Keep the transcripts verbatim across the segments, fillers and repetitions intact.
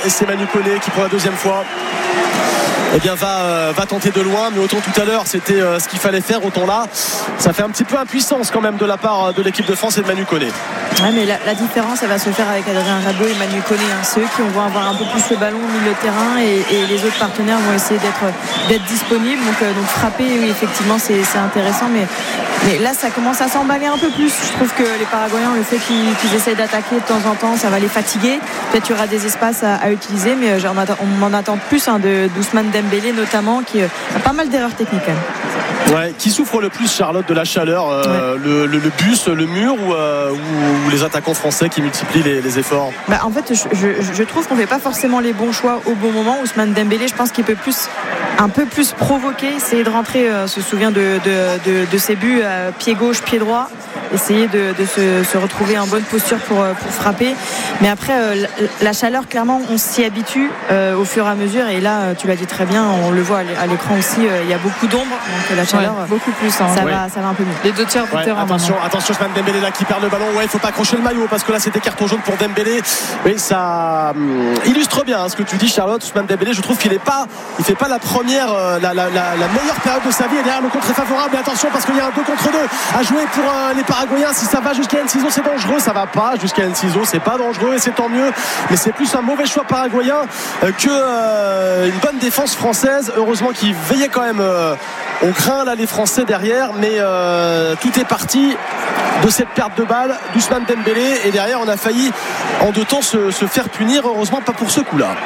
et c'est Manu Koné qui pour la deuxième fois eh bien, va, euh, va tenter de loin, mais autant tout à l'heure c'était euh, ce qu'il fallait faire, autant là ça fait un petit peu impuissance quand même de la part de l'équipe de France et de Manu Koné. Ouais, mais la, la différence elle va se faire avec Adrien Rabiot et Manu Koné, hein. Ceux qui vont avoir un peu plus le ballon au milieu de terrain et, et les autres partenaires vont essayer d'être, d'être disponibles, donc, euh, donc frapper, oui effectivement c'est, c'est intéressant, mais, mais là ça commence à s'emballer un peu plus. Je trouve que les Paraguayens, le fait qu'ils, qu'ils essayent d'attaquer de temps en temps, ça va les fatiguer. Peut-être qu'il y aura des espaces à, à utiliser, mais euh, on m'en attend plus, hein, de d'Ousmane Dembélé notamment, qui euh, a pas mal d'erreurs techniques quand même. Ouais, qui souffre le plus, Charlotte, de la chaleur, euh, ouais. le, le, le bus, le mur ou, euh, ou, ou les attaquants français qui multiplient les, les efforts? Bah, en fait, je, je, je trouve qu'on ne fait pas forcément les bons choix au bon moment. Ousmane Dembélé, je pense qu'il peut plus, un peu plus provoquer, essayer de rentrer, euh, se souvient de, de, de, de ses buts, euh, pied gauche, pied droit, essayer de, de se, se retrouver en bonne posture pour, pour frapper. Mais après, euh, la, la chaleur, clairement, on s'y habitue euh, au fur et à mesure. Et là, tu l'as dit très bien, on le voit à l'écran aussi, euh, il y a beaucoup d'ombre. Donc la chaleur, ouais, beaucoup plus. Hein. Ça, ouais. va, ça va un peu mieux. Les deux tiers du ouais, terrain. Attention, maintenant. attention, Ousmane Dembélé là qui perd le ballon. Ouais, il faut pas accrocher le maillot parce que là c'était carton jaune pour Dembélé. Oui, ça hum, illustre bien hein, ce que tu dis, Charlotte. Ousmane Dembélé, je trouve qu'il est pas, il fait pas la première, euh, la, la, la, la meilleure période de sa vie. Et derrière le contre est favorable. Mais attention parce qu'il y a un deux contre deux à jouer pour euh, les Paraguayens. Si ça va jusqu'à Enciso, c'est dangereux. Ça va pas jusqu'à Enciso, c'est pas dangereux et c'est tant mieux. Mais c'est plus un mauvais choix paraguayen euh, que euh, une bonne défense française. Heureusement qu'ils veillaient quand même. Euh, on craint là les Français derrière, mais euh, tout est parti de cette perte de balle d'Ousmane Dembélé et derrière on a failli en deux temps se, se faire punir. Heureusement pas pour ce coup là.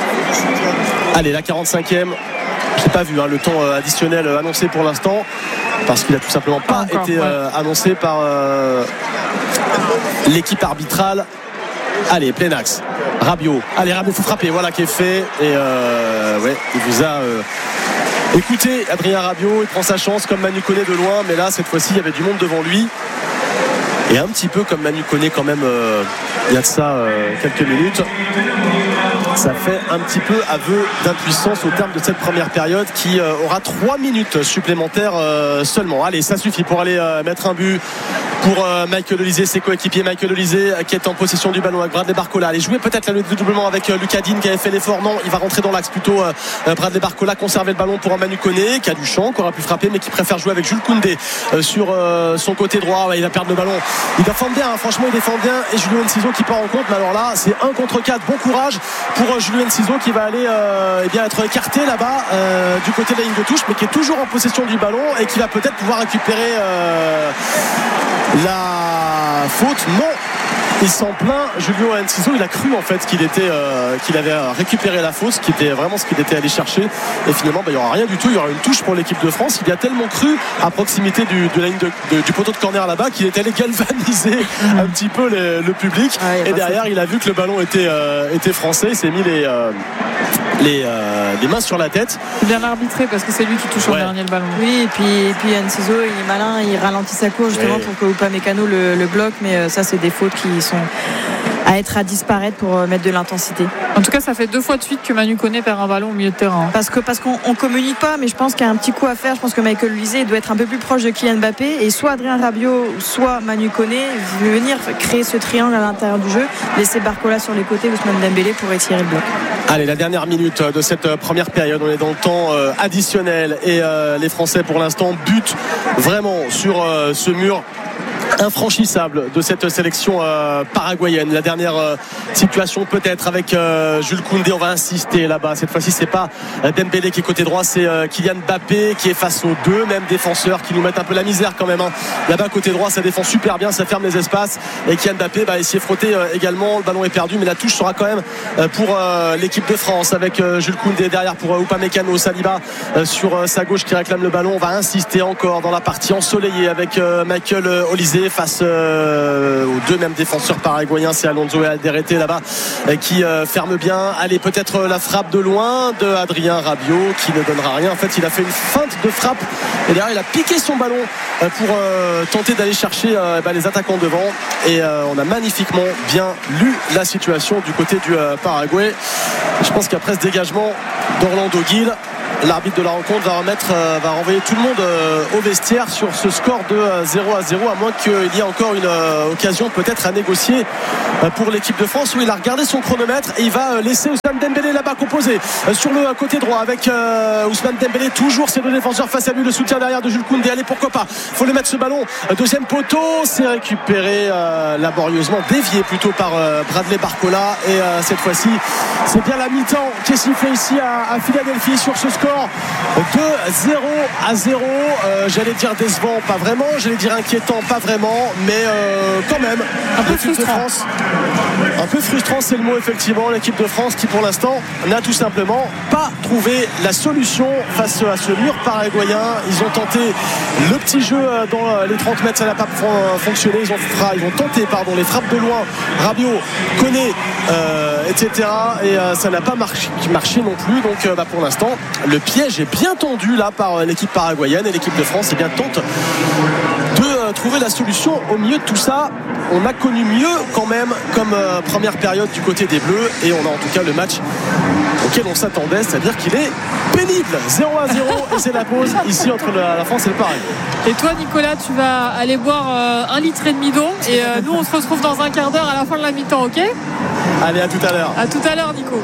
Allez, la quarante-cinquième, je n'ai pas vu hein, le temps additionnel annoncé pour l'instant parce qu'il a tout simplement pas Encore, été ouais. euh, annoncé par euh, l'équipe arbitrale. Allez, plein axe, Rabiot, allez Rabiot, faut frapper, voilà qui est fait et euh, ouais, il vous a euh, écoutez, Adrien Rabiot, il prend sa chance comme Manu Koné de loin, mais là cette fois-ci il y avait du monde devant lui et un petit peu comme Manu Koné quand même euh, il y a de ça euh, quelques minutes. Ça fait un petit peu aveu d'impuissance au terme de cette première période qui euh, aura trois minutes supplémentaires euh, seulement. Allez, ça suffit pour aller euh, mettre un but pour euh, Michael Olise, ses coéquipiers. Michael Olise euh, qui est en possession du ballon avec Bradley Barcola. Allez, jouer peut-être là, le doublement avec euh, Lucas Digne qui avait fait l'effort. Non, il va rentrer dans l'axe plutôt. Euh, Bradley Barcola conserver le ballon pour Manu Koné qui a du champ, qui aura pu frapper mais qui préfère jouer avec Jules Koundé euh, sur euh, son côté droit. Ouais, il va perdre le ballon. Il défend bien, hein, franchement il défend bien et Julien Enciso qui part en compte. Mais alors là, c'est un contre quatre. Bon courage pour euh, Julien Enciso qui va aller euh, eh bien, être écarté là-bas euh, du côté de la ligne de touche mais qui est toujours en possession du ballon et qui va peut-être pouvoir récupérer euh, la faute. Non, il s'en plaint. Julio Enciso, il a cru en fait qu'il était euh, qu'il avait récupéré la faute, ce qui était vraiment ce qu'il était allé chercher et finalement bah, il n'y aura rien du tout. Il y aura une touche pour l'équipe de France. Il y a tellement cru à proximité du, de la ligne de, de, du poteau de corner là-bas qu'il est allé galvaniser mmh. un petit peu le, le public ouais, et derrière il a vu que le ballon était, euh, était français. Il s'est mis les euh, Les, euh, les mains sur la tête. Bien arbitré parce que c'est lui qui touche ouais. en dernier le ballon. Oui, et puis, et puis Enciso il est malin, il ralentit sa course justement ouais. pour que Upamecano le, le bloque, mais euh, ça c'est des fautes qui sont à être à disparaître pour euh, mettre de l'intensité. En tout cas, ça fait deux fois de suite que Manu Koné perd un ballon au milieu de terrain. Parce que parce qu'on on communique pas, mais je pense qu'il y a un petit coup à faire. Je pense que Michael Olise doit être un peu plus proche de Kylian Mbappé et soit Adrien Rabiot, soit Manu Koné venir créer ce triangle à l'intérieur du jeu, laisser Barcola sur les côtés, Ousmane Dembélé pour étirer le bloc. Allez, la dernière minute de cette première période, on est dans le temps euh, additionnel et euh, les Français pour l'instant butent vraiment sur euh, ce mur infranchissable de cette sélection euh, paraguayenne. La dernière euh, situation peut-être avec euh, Jules Koundé, on va insister là-bas. Cette fois-ci c'est pas euh, Dembélé qui est côté droit, c'est euh, Kylian Mbappé qui est face aux deux mêmes défenseurs qui nous mettent un peu la misère quand même hein. Là-bas côté droit ça défend super bien, ça ferme les espaces et Kylian Mbappé va essayer de frotter euh, également. Le ballon est perdu mais la touche sera quand même euh, pour euh, l'équipe de France avec euh, Jules Koundé derrière pour euh, Upamecano, Saliba euh, sur euh, sa gauche qui réclame le ballon. On va insister encore dans la partie ensoleillée avec euh, Michael Olise face euh, aux deux mêmes défenseurs paraguayens, c'est Alonso et Alderete là-bas euh, qui euh, ferment bien. Allez, peut-être la frappe de loin de Adrien Rabiot qui ne donnera rien. En fait il a fait une feinte de frappe et derrière il a piqué son ballon euh, pour euh, tenter d'aller chercher euh, bah, les attaquants devant et euh, on a magnifiquement bien lu la situation du côté du euh, Paraguay. Je pense qu'après ce dégagement d'Orlando Gil, l'arbitre de la rencontre va remettre, euh, va renvoyer tout le monde euh, au vestiaire sur ce score de euh, zéro à zéro, à moins qu'il y ait encore une euh, occasion peut-être à négocier euh, pour l'équipe de France, où il a regardé son chronomètre et il va euh, laisser Ousmane Dembélé là-bas composé euh, sur le côté droit avec euh, Ousmane Dembélé, toujours ses deux défenseurs face à lui, le soutien derrière de Jules Koundé. Allez, pourquoi pas, il faut le mettre ce ballon, euh, deuxième poteau, c'est récupéré euh, laborieusement, dévié plutôt par euh, Bradley Barcola, et euh, cette fois-ci c'est bien la mi-temps qui est sifflée ici à, à Philadelphie sur ce score de zéro à zéro. euh, j'allais dire décevant, pas vraiment, j'allais dire inquiétant, pas vraiment, mais euh, quand même un peu l'équipe frustrant. de France, un peu frustrant, c'est le mot effectivement. L'équipe de France qui pour l'instant n'a tout simplement pas trouvé la solution face à ce mur paraguayen. Ils ont tenté le petit jeu dans les trente mètres, ça n'a pas fonctionné. Ils ont, fra... Ils ont tenté pardon, les frappes de loin, Rabiot, Koné, euh, et cetera. Et euh, ça n'a pas marché, marché non plus. Donc euh, bah, pour l'instant, le piège est bien tendu là par euh, l'équipe paraguayenne, et l'équipe de France eh bien, tente de euh, trouver la solution au milieu de tout ça. On a connu mieux quand même comme euh, première période du côté des Bleus, et on a en tout cas le match auquel on s'attendait, c'est-à-dire qu'il est pénible. zéro à zéro et c'est la pause ici entre la, la France et le Paraguay. Et toi Nicolas, tu vas aller boire euh, un litre et demi d'eau, et euh, nous on se retrouve dans un quart d'heure à la fin de la mi-temps, ok ? Allez, à tout à l'heure. À tout à l'heure Nico.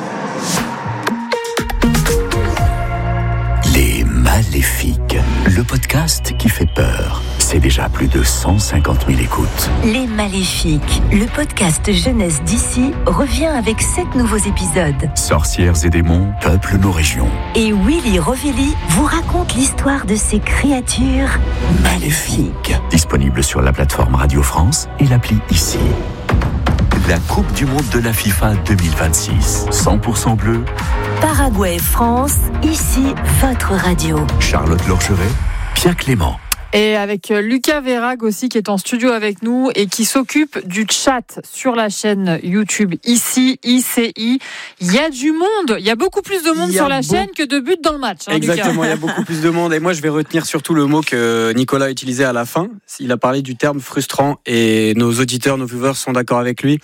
Les Maléfiques, le podcast qui fait peur. C'est déjà plus de cent cinquante mille écoutes. Les Maléfiques, le podcast jeunesse d'ici, revient avec sept nouveaux épisodes. Sorcières et démons peuplent nos régions. Et Willy Rovelli vous raconte l'histoire de ces créatures maléfiques. Disponible sur la plateforme Radio France et l'appli Ici. La Coupe du Monde de la FIFA deux mille vingt-six. cent pour cent bleu. Paraguay, France, ici votre radio. Charlotte Lorgeret, Pierre Clément. Et avec Lucas Verag aussi qui est en studio avec nous et qui s'occupe du chat sur la chaîne YouTube Ici, I C I. Il y a du monde, il y a beaucoup plus de monde sur la beau... chaîne que de buts dans le match. Hein, exactement, Lucas. Il y a beaucoup plus de monde, et moi je vais retenir surtout le mot que Nicolas a utilisé à la fin. Il a parlé du terme frustrant, et nos auditeurs, nos viewers sont d'accord avec lui.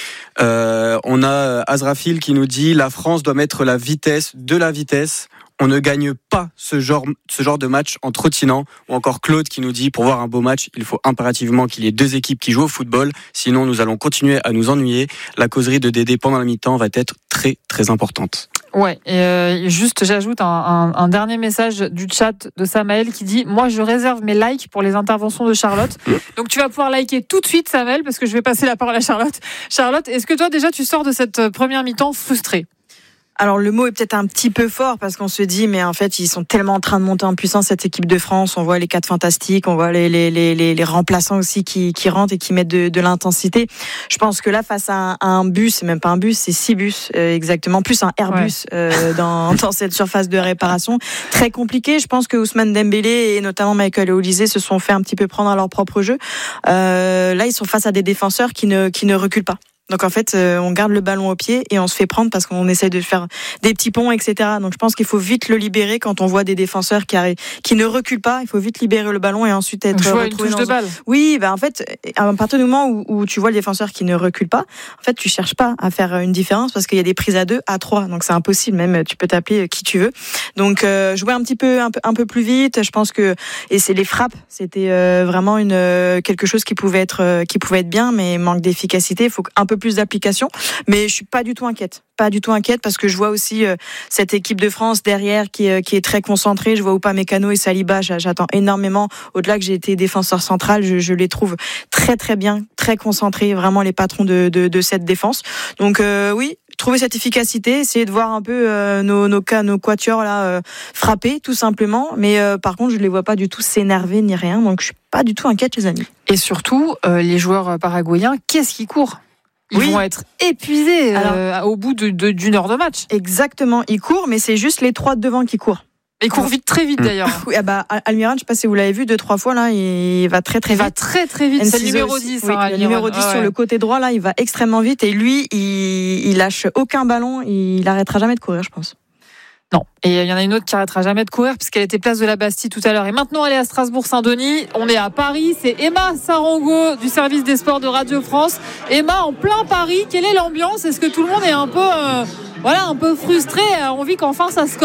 Euh, on a Azrafil qui nous dit: la France doit mettre la vitesse de la vitesse. On ne gagne pas ce genre, ce genre de match en trottinant. Ou encore Claude qui nous dit: pour voir un beau match, il faut impérativement qu'il y ait deux équipes qui jouent au football. Sinon, nous allons continuer à nous ennuyer. La causerie de Dédé pendant la mi-temps va être très, très importante. Ouais, et euh, juste j'ajoute un, un, un dernier message du chat de Samaël qui dit: moi je réserve mes likes pour les interventions de Charlotte. Donc tu vas pouvoir liker tout de suite Samaël, parce que je vais passer la parole à Charlotte. Charlotte, est-ce que toi déjà tu sors de cette première mi-temps frustrée ? Alors le mot est peut-être un petit peu fort, parce qu'on se dit mais en fait ils sont tellement en train de monter en puissance, cette équipe de France. On voit les quatre fantastiques, on voit les les les les, les remplaçants aussi qui qui rentrent et qui mettent de, de l'intensité. Je pense que là, face à un, à un bus, c'est même pas un bus, c'est six bus euh, exactement, plus un Airbus ouais. euh, dans dans cette surface de réparation, très compliqué. Je pense que Ousmane Dembélé et notamment Michael Olise se sont fait un petit peu prendre à leur propre jeu. Euh, là, ils sont face à des défenseurs qui ne qui ne reculent pas. Donc en fait, euh, on garde le ballon au pied et on se fait prendre parce qu'on essaie de faire des petits ponts, et cetera. Donc je pense qu'il faut vite le libérer quand on voit des défenseurs qui, arri- qui ne reculent pas. Il faut vite libérer le ballon et ensuite être retrouvé une touche dans de balle. Oui, bah en fait, à partir du moment où, où tu vois le défenseur qui ne recule pas, en fait, tu cherches pas à faire une différence, parce qu'il y a des prises à deux, à trois. Donc c'est impossible. Même tu peux t'appeler qui tu veux. Donc euh, jouer un petit peu, un peu, un peu plus vite. Je pense que et c'est les frappes. C'était euh, vraiment une quelque chose qui pouvait être euh, qui pouvait être bien, mais manque d'efficacité. Il faut un peu plus d'application. Mais je suis pas du tout inquiète. Pas du tout inquiète, parce que je vois aussi euh, cette équipe de France derrière qui, euh, qui est très concentrée. Je vois Upamecano et Saliba, j'attends énormément. Au-delà que j'ai été défenseur central, je, je les trouve très très bien, très concentrés, vraiment les patrons de, de, de cette défense. Donc euh, oui, trouver cette efficacité, essayer de voir un peu euh, nos, nos, nos quatuors là euh, frapper, tout simplement. Mais euh, par contre, je les vois pas du tout s'énerver ni rien. Donc je suis pas du tout inquiète, les amis. Et surtout, euh, les joueurs paraguayens, qu'est-ce qui court ? Ils oui. vont être épuisés euh, Alors, au bout de, de, d'une heure de match. Exactement, ils courent, mais c'est juste les trois de devant qui courent. Ils courent vite, très vite d'ailleurs. Oui, ah bah, Almiron, je sais pas si vous l'avez vu deux, trois fois, là, il va très très vite. Il va très très vite, c'est le numéro dix. Oui, hein, le numéro dix ah, sur ouais. le côté droit, là, il va extrêmement vite, et lui, il, il lâche aucun ballon, il arrêtera jamais de courir, je pense. Non. Et il y en a une autre qui arrêtera jamais de courir, puisqu'elle était place de la Bastille tout à l'heure. Et maintenant, elle est à Strasbourg-Saint-Denis. On est à Paris. C'est Emma Sarango du service des sports de Radio France. Emma, en plein Paris, quelle est l'ambiance ? Est-ce que tout le monde est un peu, euh, voilà, un peu frustré, a envie qu'enfin ça score ?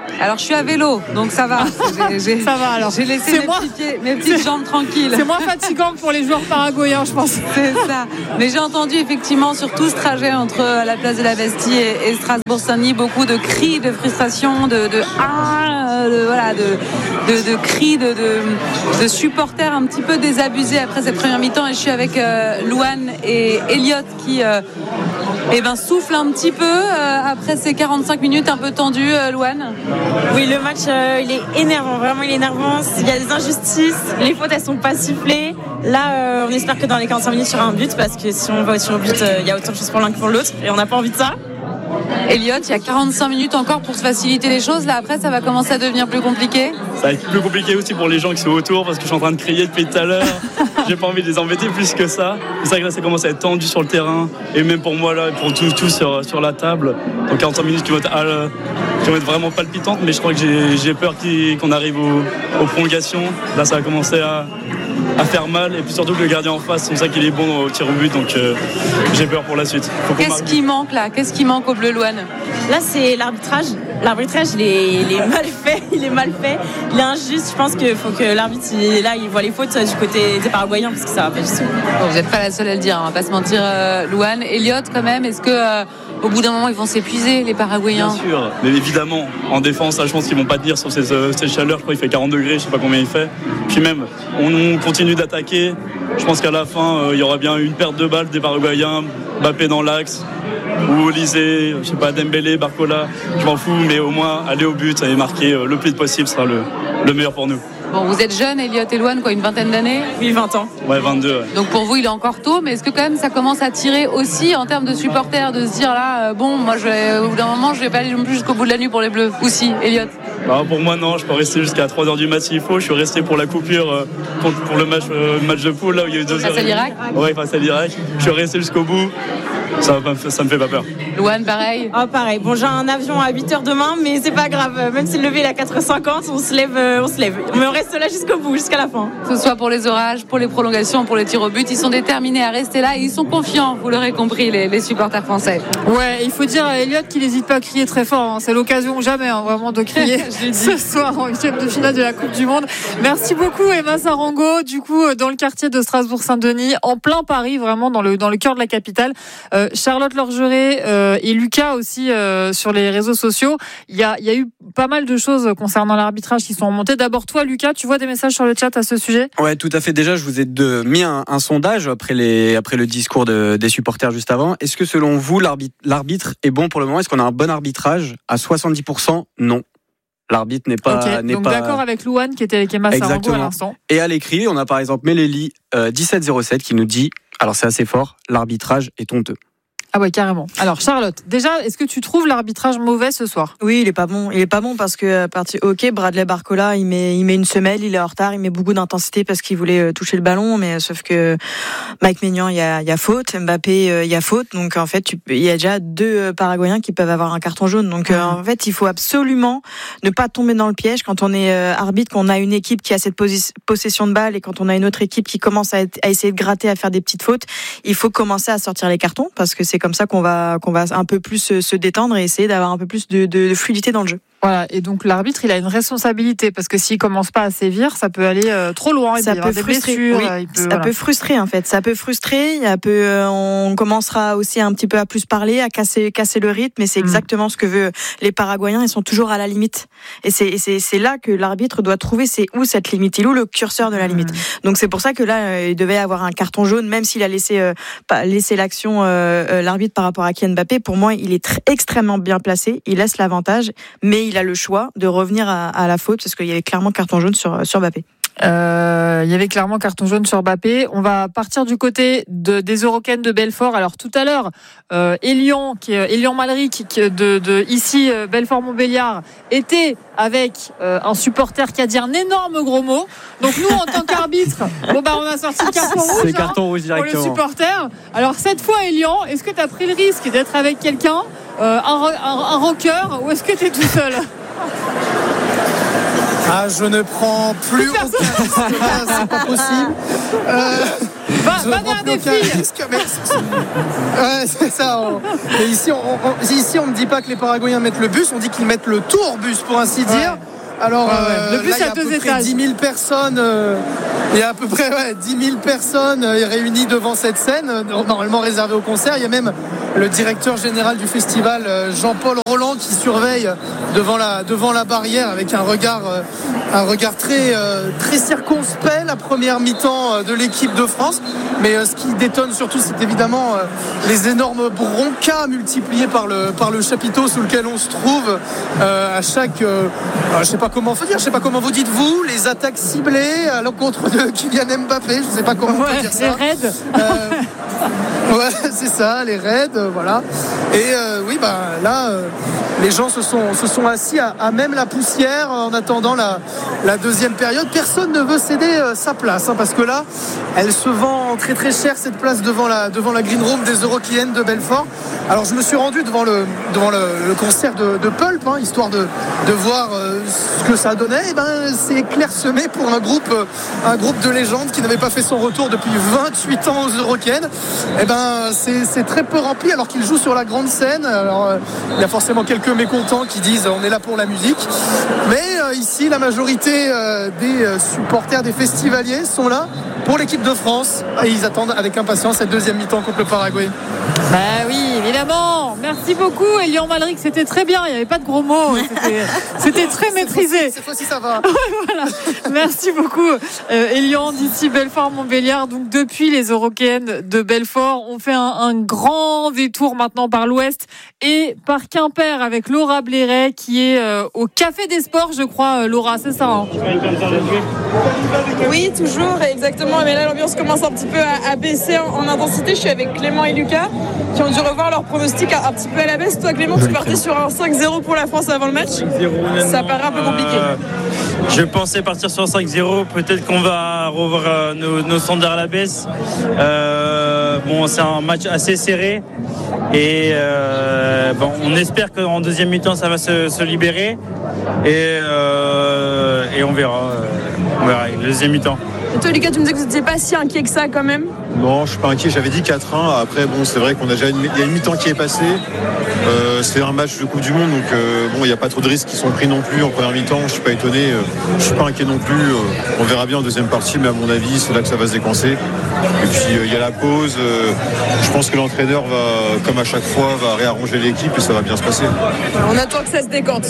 Alors je suis à vélo, donc ça va. J'ai, j'ai, ça va alors. J'ai laissé mes, moins... petits pieds, mes petites c'est... jambes tranquilles. C'est moins fatigant que pour les joueurs paraguayens, je pense. C'est ça. Mais j'ai entendu effectivement sur tout ce trajet entre la place de la Bastille et, et Strasbourg-Saint-Denis beaucoup de cris de frustration, de, de ah, de, voilà, de, de, de cris de, de, de supporters un petit peu désabusés après cette première mi-temps. Et je suis avec euh, Louane et Elliot qui euh, eh ben, soufflent un petit peu euh, après ces quarante-cinq minutes un peu tendues. Euh, Louane. Oui, le match euh, il est énervant, vraiment il est énervant. Il y a des injustices, les fautes elles sont pas sifflées. Là, euh, on espère que dans les quarante-cinq minutes il y aura un but parce que si on va sur le but, euh, il y a autant de choses pour l'un que pour l'autre et on n'a pas envie de ça. Elliot, il y a quarante-cinq minutes encore pour se faciliter les choses. Là, après, ça va commencer à devenir plus compliqué. Ça va être plus compliqué aussi pour les gens qui sont autour parce que je suis en train de crier depuis tout à l'heure. J'ai pas envie de les embêter plus que ça. C'est vrai que là, ça commence à être tendu sur le terrain. Et même pour moi, là, pour tous tout sur, sur la table. Donc quarante-cinq minutes qui vont être, à, qui vont être vraiment palpitantes. Mais je crois que j'ai, j'ai peur qu'on arrive aux, aux prolongations. Là, ça va commencer à, à faire mal. Et puis surtout que le gardien en face, c'est pour ça qu'il est bon au tir au but. Donc euh, j'ai peur pour la suite. Faut Qu'est-ce marque. qui manque là Qu'est-ce qui manque au Bleu Louane? Là, c'est l'arbitrage. L'arbitrage, il est, il est mal fait. Il est mal fait. Il est injuste. Je pense qu'il faut que l'arbitre, il, là, il voit les fautes du côté des Paraguayens parce que ça va pas du tout. Bon, vous n'êtes pas la seule à le dire. On va pas se mentir, euh, Louane. Elliot, quand même, est-ce que euh, au bout d'un moment, ils vont s'épuiser, les Paraguayens? Bien sûr. Mais évidemment, en défense, là, je pense qu'ils vont pas tenir sur ces, euh, ces chaleurs. Je crois qu'il fait quarante degrés. Je sais pas combien il fait. Puis même, on continue d'attaquer. Je pense qu'à la fin, euh, il y aura bien une perte de balles des Paraguayens. Mbappé dans l'axe. Ou Olysée, je sais pas, Dembélé, Barcola, je m'en fous, mais au moins aller au but et marquer le plus possible sera le, le meilleur pour nous. Bon, vous êtes jeune, Elliot et Louane, quoi, une vingtaine d'années? Oui, vingt ans. Ouais, vingt-deux. Ouais. Donc pour vous, il est encore tôt, mais est-ce que quand même ça commence à tirer aussi en termes de supporters, de se dire là, euh, bon, moi, je vais, au bout d'un moment, je vais pas aller non plus jusqu'au bout de la nuit pour les Bleus? Ou si, Elliot? Bah, pour moi, non, je peux rester jusqu'à trois heures du match s'il faut. Je suis resté pour la coupure, euh, pour, pour le match, euh, match de poule, là où il y a eu deux face heures. Face à l'Irak? Ouais, face à l'Irak. Je suis resté jusqu'au bout. Ça, ça me fait pas peur. Louane, pareil? Ah, pareil. Bon, j'ai un avion à huit heures demain, mais c'est pas grave. Même si le lever est à quatre heures cinquante, on se lève, on se lève. Mais on reste là jusqu'au bout, jusqu'à la fin. Que ce soit pour les orages, pour les prolongations, pour les tirs au but, ils sont déterminés à rester là et ils sont confiants, vous l'aurez compris, les, les supporters français. Ouais, il faut dire à Elliot qu'il n'hésite pas à crier très fort. Hein. C'est l'occasion jamais, hein, vraiment, de crier ce soir en huitième de finale de la Coupe du Monde. Merci beaucoup, Emma Sarango. Du coup, dans le quartier de Strasbourg-Saint-Denis, en plein Paris, vraiment dans le, dans le cœur de la capitale. Euh, Charlotte Lorgeret euh, et Lucas aussi euh, sur les réseaux sociaux. Il y a, il y a eu pas mal de choses concernant l'arbitrage qui sont remontées. D'abord, toi, Lucas, tu vois des messages sur le chat à ce sujet? Ouais, tout à fait. Déjà, je vous ai de, mis un, un sondage après, les, après le discours de, des supporters juste avant. Est-ce que selon vous, l'arbitre, l'arbitre est bon pour le moment? Est-ce qu'on a un bon arbitrage? À soixante-dix pour cent, non. L'arbitre n'est pas... Okay, n'est donc pas... d'accord avec Louane qui était avec Emma Sarango à l'instant. Et à l'écrit, on a par exemple Mélélie euh, dix-sept zéro sept qui nous dit, alors c'est assez fort, l'arbitrage est honteux. Ah ouais, carrément. Alors Charlotte, déjà, est-ce que tu trouves l'arbitrage mauvais ce soir? Oui, il est pas bon. Il est pas bon parce que à partir, ok, Bradley Barcola, il met, il met une semelle, il est en retard, il met beaucoup d'intensité parce qu'il voulait toucher le ballon, mais sauf que Mike Maignan, il y a, il y a faute, Mbappé, il y a faute, donc en fait, tu, il y a déjà deux Paraguayens qui peuvent avoir un carton jaune. Donc mmh. en fait, il faut absolument ne pas tomber dans le piège quand on est arbitre, qu'on a une équipe qui a cette posi- possession de balle et quand on a une autre équipe qui commence à, être, à essayer de gratter, à faire des petites fautes. Il faut commencer à sortir les cartons parce que c'est comme ça qu'on va qu'on va un peu plus se détendre et essayer d'avoir un peu plus de, de, de fluidité dans le jeu. Voilà, et donc l'arbitre, il a une responsabilité parce que s'il commence pas à sévir, ça peut aller euh, trop loin. Ça peut frustrer. Blessures, oui, il peut, ça voilà. peut frustrer en fait. Ça peut frustrer. Il peut, euh, on commencera aussi un petit peu à plus parler, à casser casser le rythme. Et c'est mmh. exactement ce que veulent les Paraguayens. Ils sont toujours à la limite. Et c'est et c'est, c'est là que l'arbitre doit trouver c'est où cette limite, il est où le curseur de la limite. Mmh. Donc c'est pour ça que là, euh, il devait avoir un carton jaune, même s'il a laissé euh, pas laissé l'action euh, euh, l'arbitre par rapport à Kylian Mbappé. Pour moi, il est très, extrêmement bien placé. Il laisse l'avantage, mais il a le choix de revenir à, à la faute parce qu'il y avait clairement carton jaune sur, sur Mbappé. Euh, il y avait clairement carton jaune sur Mbappé. On va partir du côté de, des Eurocaines de Belfort. Alors tout à l'heure, euh, Elian, qui est Elian Malric, qui de, de ici euh, Belfort-Montbéliard, était avec euh, un supporter qui a dit un énorme gros mot. Donc nous, en tant qu'arbitre, bon bah on a sorti le carton rouge, c'est hein, carton rouge directement pour le supporter. Alors cette fois, Elian, est-ce que tu as pris le risque d'être avec quelqu'un, euh, un, un, un rocker, ou est-ce que tu es tout seul? Ah, je ne prends plus aucun risque, c'est pas possible. Euh, Va, va vers des filles. Risque, mais c'est... Ouais, c'est ça. On... Mais ici, on, on, ici, on ne dit pas que les Paraguayens mettent le bus, on dit qu'ils mettent le tourbus, pour ainsi dire. Ouais. Alors, ouais, ouais. Euh, le bus là, il y a à à deux peu près étages. dix mille personnes. Euh, il y a à peu près ouais, dix mille personnes euh, réunies devant cette scène, euh, normalement réservée au concert. Il y a même le directeur général du festival, euh, Jean-Paul Roland, qui surveille devant la, devant la barrière avec un regard, euh, un regard très, euh, très circonspect la première mi-temps euh, de l'équipe de France. Mais euh, ce qui détonne surtout, c'est évidemment euh, les énormes broncas multipliés par le, par le chapiteau sous lequel on se trouve euh, à chaque... Euh, je ne sais pas comment faut dire, je sais pas comment vous dites vous, les attaques ciblées à l'encontre de Kylian Mbappé, je ne sais pas comment ouais, on peut dire ça. Les raids. Euh, ouais, c'est ça, les raids, euh, voilà. Et euh, oui, bah là, euh, les gens se sont, se sont assis à, à même la poussière en attendant la, la deuxième période. Personne ne veut céder euh, sa place, hein, parce que là, elle se vend très très cher cette place devant la, devant la Green Room des Eurockéennes de Belfort. Alors je me suis rendu devant le, devant le, le concert de, de Pulp, hein, histoire de, de voir euh, ce que ça donnait. Et ben, c'est clairsemé pour un groupe, euh, un groupe de légendes qui n'avait pas fait son retour depuis vingt-huit ans aux Eurockéennes. Et ben, c'est, c'est très peu rempli alors qu'ils jouent sur la grande scène. Alors euh, il y a forcément quelques mécontents qui disent on est là pour la musique. Mais euh, ici, la majorité euh, des euh, supporters, des festivaliers sont là pour l'équipe de France. Et ils attendent avec impatience cette deuxième mi-temps contre le Paraguay. Bah oui, évidemment. Merci beaucoup, Elian Malric. C'était très bien. Il n'y avait pas de gros mots. C'était, c'était très maîtrisé. Cette fois-ci, ça va. Voilà. Merci beaucoup, euh, Elian, d'ici Belfort-Montbéliard. Donc, depuis les Eurockéennes de Belfort, on fait un, un grand détour maintenant par l'ouest et par Quimper avec Laura Blairet qui est euh, au Café des Sports, je crois, euh, Laura, c'est ça hein? Oui, toujours, exactement. Mais là, l'ambiance commence un petit peu à, à baisser en, en intensité. Je suis avec Clément et Lucas qui ont dû revoir leur pronostic un, un petit peu à la baisse. Toi, Clément, tu partais sur un cinq zéro pour la France avant le match. Ça paraît un peu compliqué. Euh, je pensais partir sur un cinq zéro. Peut-être qu'on va revoir euh, nos, nos standards à la baisse. Euh, bon, c'est un match assez serré. Et euh, bon, on espère qu'en deuxième mi-temps, ça va se, se libérer. Et, euh, et on verra. On verra le deuxième mi-temps. Et toi, Lucas, tu me disais que vous n'étiez pas si inquiet que ça quand même? Non, je ne suis pas inquiet. J'avais dit quatre un. Après, bon, c'est vrai qu'on a déjà une, il y a une mi-temps qui est passée. Euh, c'est un match de Coupe du Monde, donc euh, bon, il n'y a pas trop de risques qui sont pris non plus en première mi-temps. Je ne suis pas étonné. Euh, je ne suis pas inquiet non plus. Euh, on verra bien en deuxième partie, mais à mon avis, c'est là que ça va se décoincer. Et puis, il euh, y a la pause. Euh, je pense que l'entraîneur va, comme à chaque fois, va réarranger l'équipe et ça va bien se passer. On attend que ça se décante.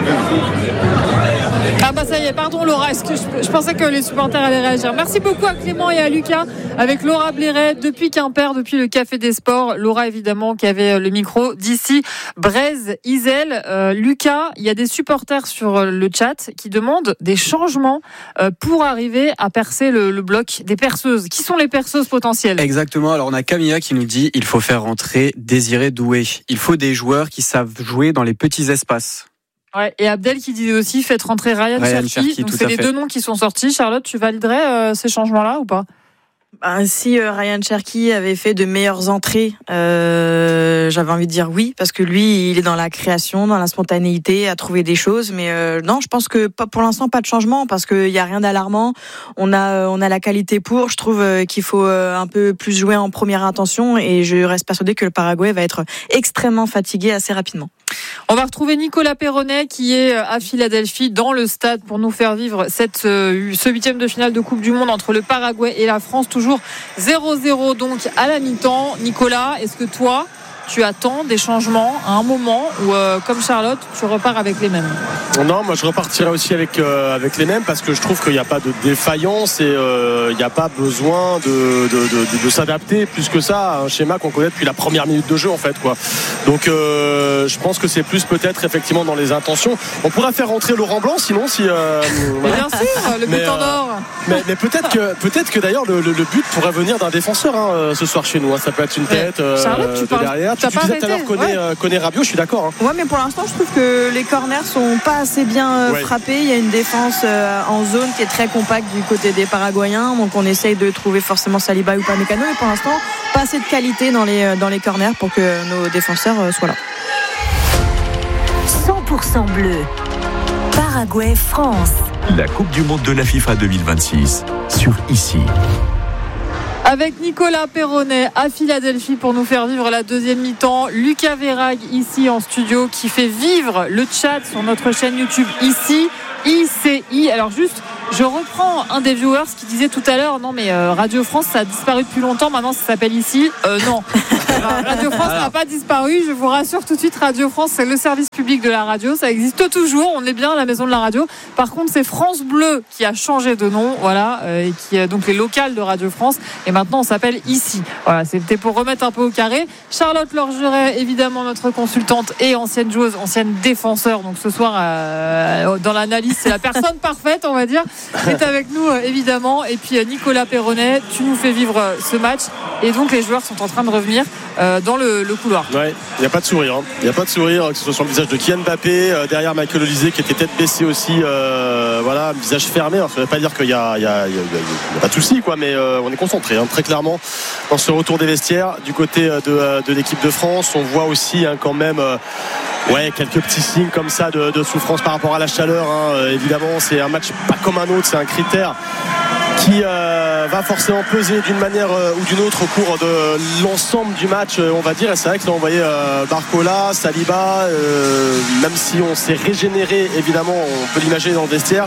Ah bah ça y est, pardon Laura, est-ce que je, je pensais que les supporters allaient réagir. Merci beaucoup à Clément et à Lucas avec Laura Blairet depuis Quimper, depuis le Café des Sports. Laura évidemment qui avait le micro d'ici Brézes-Isel. Euh, Lucas, il y a des supporters sur le chat qui demandent des changements euh, pour arriver à percer le, le bloc des perceuses. Qui sont les perceuses potentielles? Exactement, alors on a Camilla qui nous dit il faut faire rentrer Désiré Doué. Il faut des joueurs qui savent jouer dans les petits espaces. Ouais, et Abdel qui disait aussi faites rentrer Ryan, Ryan Cherki. Cherki. Donc tout c'est à les fait. deux noms qui sont sortis. Charlotte, tu validerais euh, ces changements-là ou pas? Bah, si euh, Ryan Cherki avait fait de meilleures entrées, euh, j'avais envie de dire oui, parce que lui, il est dans la création, dans la spontanéité, à trouver des choses. Mais euh, non, je pense que pas, pour l'instant, pas de changement, parce qu'il n'y a rien d'alarmant. On a, on a la qualité pour. Je trouve euh, qu'il faut euh, un peu plus jouer en première intention, et je reste persuadée que le Paraguay va être extrêmement fatigué assez rapidement. On va retrouver Nicolas Perronnet qui est à Philadelphie dans le stade pour nous faire vivre cette, ce huitième de finale de Coupe du Monde entre le Paraguay et la France. Toujours zéro zéro donc à la mi-temps. Nicolas, est-ce que toi, tu attends des changements à un moment où, euh, comme Charlotte, tu repars avec les mêmes? Non, moi je repartirai aussi avec, euh, avec les mêmes parce que je trouve qu'il n'y a pas de défaillance et euh, il n'y a pas besoin de, de, de, de s'adapter plus que ça à un schéma qu'on connaît depuis la première minute de jeu en fait, quoi. Donc euh, je pense que c'est plus peut-être effectivement dans les intentions. On pourrait faire rentrer Laurent Blanc sinon si... Euh, mais bien sûr, le but en or. Mais, mais peut-être que, peut-être que d'ailleurs le, le, le but pourrait venir d'un défenseur hein, ce soir chez nous. Hein. Ça peut être une tête euh, Charlotte, tu de parles... derrière. Tu, tu disais tout à l'heure connaît, ouais. euh, connaît Rabiot, je suis d'accord. Hein. Ouais, mais pour l'instant, je trouve que les corners sont pas assez bien euh, ouais. frappés. Il y a une défense euh, en zone qui est très compacte du côté des Paraguayens. Donc, on essaye de trouver forcément Saliba ou Upamecano. Et pour l'instant, pas assez de qualité dans les, dans les corners pour que nos défenseurs euh, soient là. cent pour cent bleu. Paraguay, France. La Coupe du Monde de la FIFA deux mille vingt-six sur Ici. Avec Nicolas Perronnet à Philadelphie pour nous faire vivre la deuxième mi-temps. Lucas Verrag ici en studio qui fait vivre le chat sur notre chaîne YouTube ici, I C I. Alors juste, je reprends un des viewers qui disait tout à l'heure, non mais euh, Radio France ça a disparu depuis longtemps, maintenant ça s'appelle ici. Euh, non, Alors, Radio France n'a pas disparu, je vous rassure tout de suite, Radio France c'est le service public de la radio, ça existe toujours, on est bien à la maison de la radio. Par contre c'est France Bleu qui a changé de nom, voilà, euh, et qui est donc les locales de Radio France, et maintenant on s'appelle ici. Voilà, c'était pour remettre un peu au carré. Charlotte Lorgeret, évidemment notre consultante et ancienne joueuse, ancienne défenseur, donc ce soir euh, dans l'analyse c'est la personne parfaite on va dire, est avec nous euh, évidemment. Et puis euh, Nicolas Perronnet, tu nous fais vivre euh, ce match, et donc les joueurs sont en train de revenir euh, dans le, le couloir. Ouais, il n'y a pas de sourire, hein. Il n'y a pas de sourire, que ce soit sur le visage de Kylian Mbappé, euh, derrière Michael Olise qui était tête baissée aussi, euh, voilà, visage fermé. Alors, ça ne veut pas dire qu'il y a, il y a, il y a, il y a pas de souci, quoi, mais euh, on est concentré, hein, très clairement dans ce retour des vestiaires du côté de, de, de l'équipe de France. On voit aussi hein, quand même. Euh, Ouais, quelques petits signes comme ça de, de souffrance par rapport à la chaleur, hein. euh, évidemment c'est un match pas comme un autre, c'est un critère qui euh, va forcément peser d'une manière euh, ou d'une autre au cours de l'ensemble du match, euh, on va dire. Et c'est vrai que là on voyait euh, Barcola, Saliba, euh, même si on s'est régénéré, évidemment on peut l'imaginer dans le vestiaire,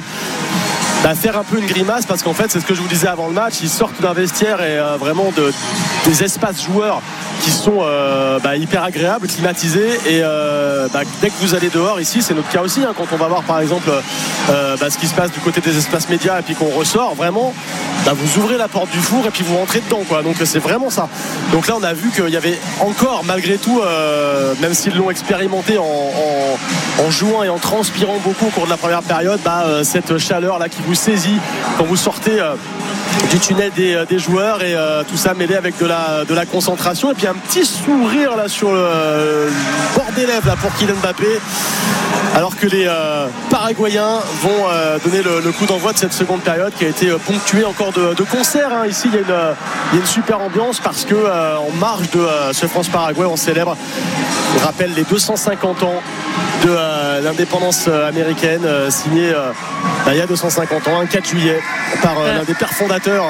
bah, faire un peu une grimace, parce qu'en fait c'est ce que je vous disais avant le match, ils sortent d'un vestiaire et euh, vraiment de, des espaces joueurs qui sont euh, bah, hyper agréables, climatisés, et euh, bah, dès que vous allez dehors ici, c'est notre cas aussi, hein, quand on va voir par exemple euh, bah, ce qui se passe du côté des espaces médias et puis qu'on ressort, vraiment bah, vous ouvrez la porte du four et puis vous rentrez dedans, quoi. Donc c'est vraiment ça. Donc là on a vu qu'il y avait encore malgré tout, euh, même s'ils l'ont expérimenté en, en, en jouant et en transpirant beaucoup au cours de la première période, bah, euh, cette chaleur là qui vous saisit quand vous sortez euh, du tunnel des, des joueurs, et euh, tout ça mêlé avec de la, de la concentration, et puis un petit sourire là sur le, le bord des lèvres là pour Kylian Mbappé, alors que les euh, Paraguayens vont euh, donner le, le coup d'envoi de cette seconde période qui a été ponctuée encore de, de concerts, hein. Ici il y, a une, il y a une super ambiance parce que euh, en marge de euh, ce France-Paraguay on célèbre, on rappelle les deux cent cinquante ans de euh, l'indépendance américaine, euh, signée euh, bah, il y a deux cent cinquante ans, un quatre juillet, par euh, l'un des pères fondateurs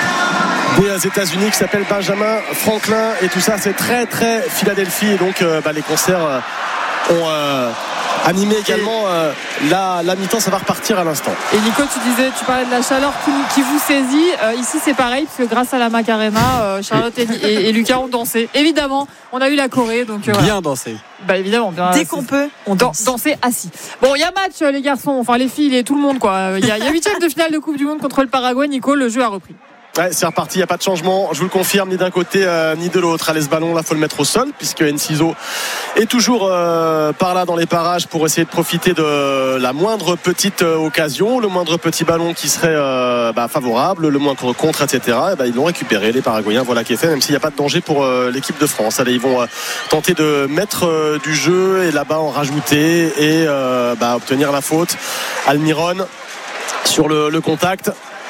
des États-Unis qui s'appelle Benjamin Franklin, et tout ça c'est très très Philadelphie, et donc euh, bah, les concerts euh, ont euh, animé également euh, la, la mi-temps. Ça va repartir à l'instant. Et Nico, tu disais, tu parlais de la chaleur qui, qui vous saisit, euh, ici c'est pareil parce que grâce à la Macarena, euh, Charlotte et, et, et Lucas ont dansé, évidemment on a eu la Corée, donc euh, bien voilà. dansé. Bah évidemment, bien, dès qu'on peut on danse, danser assis. Bon, il y a match les garçons, enfin les filles et tout le monde, quoi. Il y a, il y a huitième de finale de Coupe du Monde contre le Paraguay. Nico, le jeu a repris. Ouais, c'est reparti, il n'y a pas de changement, je vous le confirme, ni d'un côté euh, ni de l'autre. Allez, ce ballon là, il faut le mettre au sol, puisque Enciso est toujours euh, par là dans les parages pour essayer de profiter de la moindre petite euh, occasion, le moindre petit ballon qui serait euh, bah, favorable, le moindre contre, et cetera. Et bah, ils l'ont récupéré, les Paraguayens, voilà qui est fait, même s'il n'y a pas de danger pour euh, l'équipe de France. Allez, ils vont euh, tenter de mettre euh, du jeu et là-bas en rajouter et euh, bah, obtenir la faute. Almiron sur le, le contact.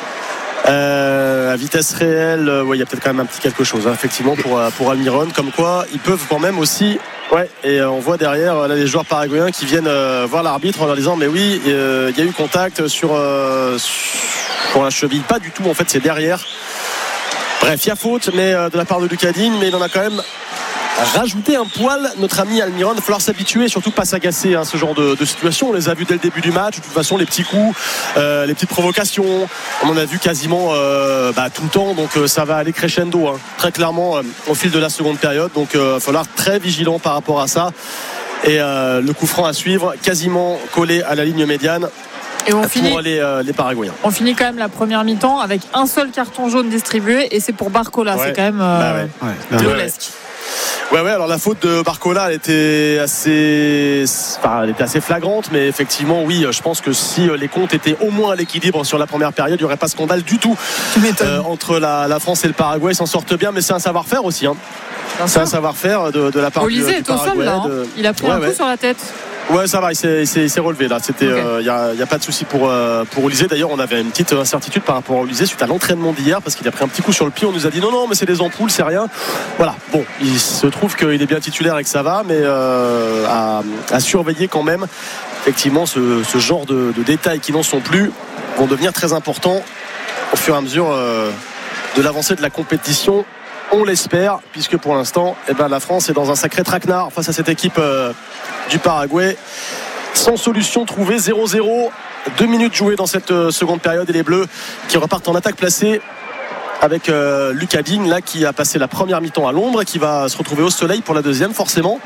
Euh, à vitesse réelle, euh, ouais, il y a peut-être quand même un petit quelque chose, hein, effectivement, pour, pour Almiron, comme quoi ils peuvent quand même aussi. Ouais, et euh, on voit derrière là, les joueurs paraguayens qui viennent euh, voir l'arbitre en leur disant mais oui, il euh, y a eu contact sur, euh, sur la cheville. Pas du tout, en fait, c'est derrière. Bref, il y a faute, mais euh, de la part de Lucas Digne, mais il en a quand même rajouter un poil, notre ami Almiron. Il va falloir s'habituer, surtout pas s'agacer, hein, ce genre de, de situation. On les a vus dès le début du match. De toute façon, les petits coups, euh, les petites provocations, on en a vu quasiment euh, bah, tout le temps. Donc euh, ça va aller crescendo, hein, très clairement, euh, au fil de la seconde période. Donc il euh, va falloir être très vigilant par rapport à ça. Et euh, le coup franc à suivre, quasiment collé à la ligne médiane. Et on pour finit, les, euh, les Paraguayens. On finit quand même la première mi-temps avec un seul carton jaune distribué, et c'est pour Barcola. Ouais. C'est quand même euh, bah ouais. Ouais. violesque. Ouais, ouais, alors la faute de Barcola, elle était assez, enfin, elle était assez flagrante, mais effectivement, oui, je pense que si les comptes étaient au moins à l'équilibre sur la première période, il n'y aurait pas scandale du tout euh, entre la, la France et le Paraguay. Ils s'en sortent bien, mais c'est un savoir-faire aussi, hein. C'est un savoir-faire de, de la part Olise du, du est au sol, là, hein. de... Il a pris ouais, un coup ouais. sur la tête. Ouais, ça va, il s'est, il s'est, il s'est relevé là. C'était, il okay. euh, y a, y a pas de souci pour euh, pour Olise. D'ailleurs, on avait une petite incertitude par rapport à Olise suite à l'entraînement d'hier parce qu'il a pris un petit coup sur le pied. On nous a dit non, non, mais c'est des ampoules, c'est rien. Voilà. Bon, il se trouve qu'il est bien titulaire et que ça va, mais euh, à, à surveiller quand même. Effectivement, ce, ce genre de, de détails qui n'en sont plus vont devenir très importants au fur et à mesure. Euh, de l'avancée de la compétition. On l'espère, puisque pour l'instant, eh ben, la France est dans un sacré traquenard face à cette équipe euh, du Paraguay. Sans solution trouvée, zéro zéro. Deux minutes jouées dans cette euh, seconde période et les Bleus qui repartent en attaque placée avec euh, Lucas Digne là, qui a passé la première mi-temps à l'ombre et qui va se retrouver au soleil pour la deuxième forcément.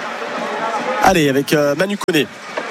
Allez, avec euh, Manu Koné.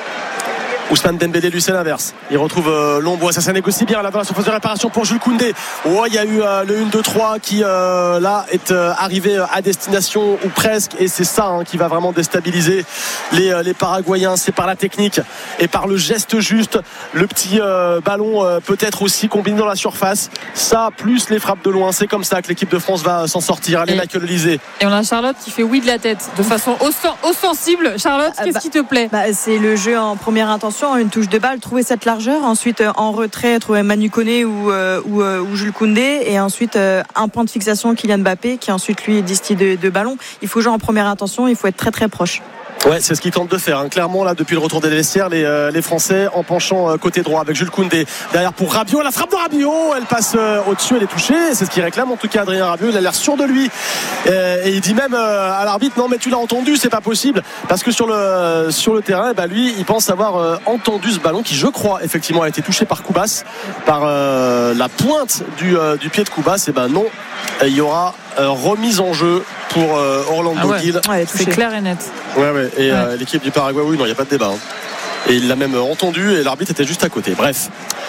Ousmane Dembélé, lui c'est l'inverse. Il retrouve euh, l'ombre, ça, ça négocie bien là dans la surface de réparation pour Jules Koundé. Oh, il y a eu euh, le un deux trois qui euh, là est euh, arrivé à destination ou presque, et c'est ça hein, qui va vraiment déstabiliser les, euh, les Paraguayens. C'est par la technique et par le geste juste, le petit euh, ballon euh, peut-être aussi combiné dans la surface. Ça plus les frappes de loin, c'est comme ça que l'équipe de France va s'en sortir. Allez, Michael Olysée. Et on a Charlotte qui fait oui de la tête de façon ostensible. Charlotte, qu'est-ce bah, qui te plaît? bah, C'est le jeu en première intention, une touche de balle, trouver cette largeur, ensuite euh, en retrait trouver Manu Koné ou, euh, ou, euh, ou Jules Koundé, et ensuite euh, un point de fixation Kylian Mbappé qui ensuite lui distille de, de ballon. Il faut jouer en première intention, il faut être très très proche. Ouais, c'est ce qu'ils tentent de faire hein. Clairement là depuis le retour des vestiaires, les, euh, les Français en penchant euh, côté droit avec Jules Koundé derrière pour Rabiot, la frappe de Rabiot, elle passe euh, au-dessus, elle est touchée, c'est ce qu'il réclame en tout cas Adrien Rabiot. Il a l'air sûr de lui euh, et il dit même euh, à l'arbitre non mais tu l'as entendu, c'est pas possible, parce que sur le, sur le terrain bah, lui il pense avoir euh, entendu ce ballon qui je crois effectivement a été touché par Koubas, par euh, la pointe du, euh, du pied de Koubas. Et ben non, il y aura euh, remise en jeu pour euh, Orlando ah ouais. Gil. Ouais, c'est clair et net. Ouais, ouais. Et ouais. Euh, l'équipe du Paraguay, oui, non, il n'y a pas de débat. Hein. Et il l'a même entendu et l'arbitre était juste à côté. Bref.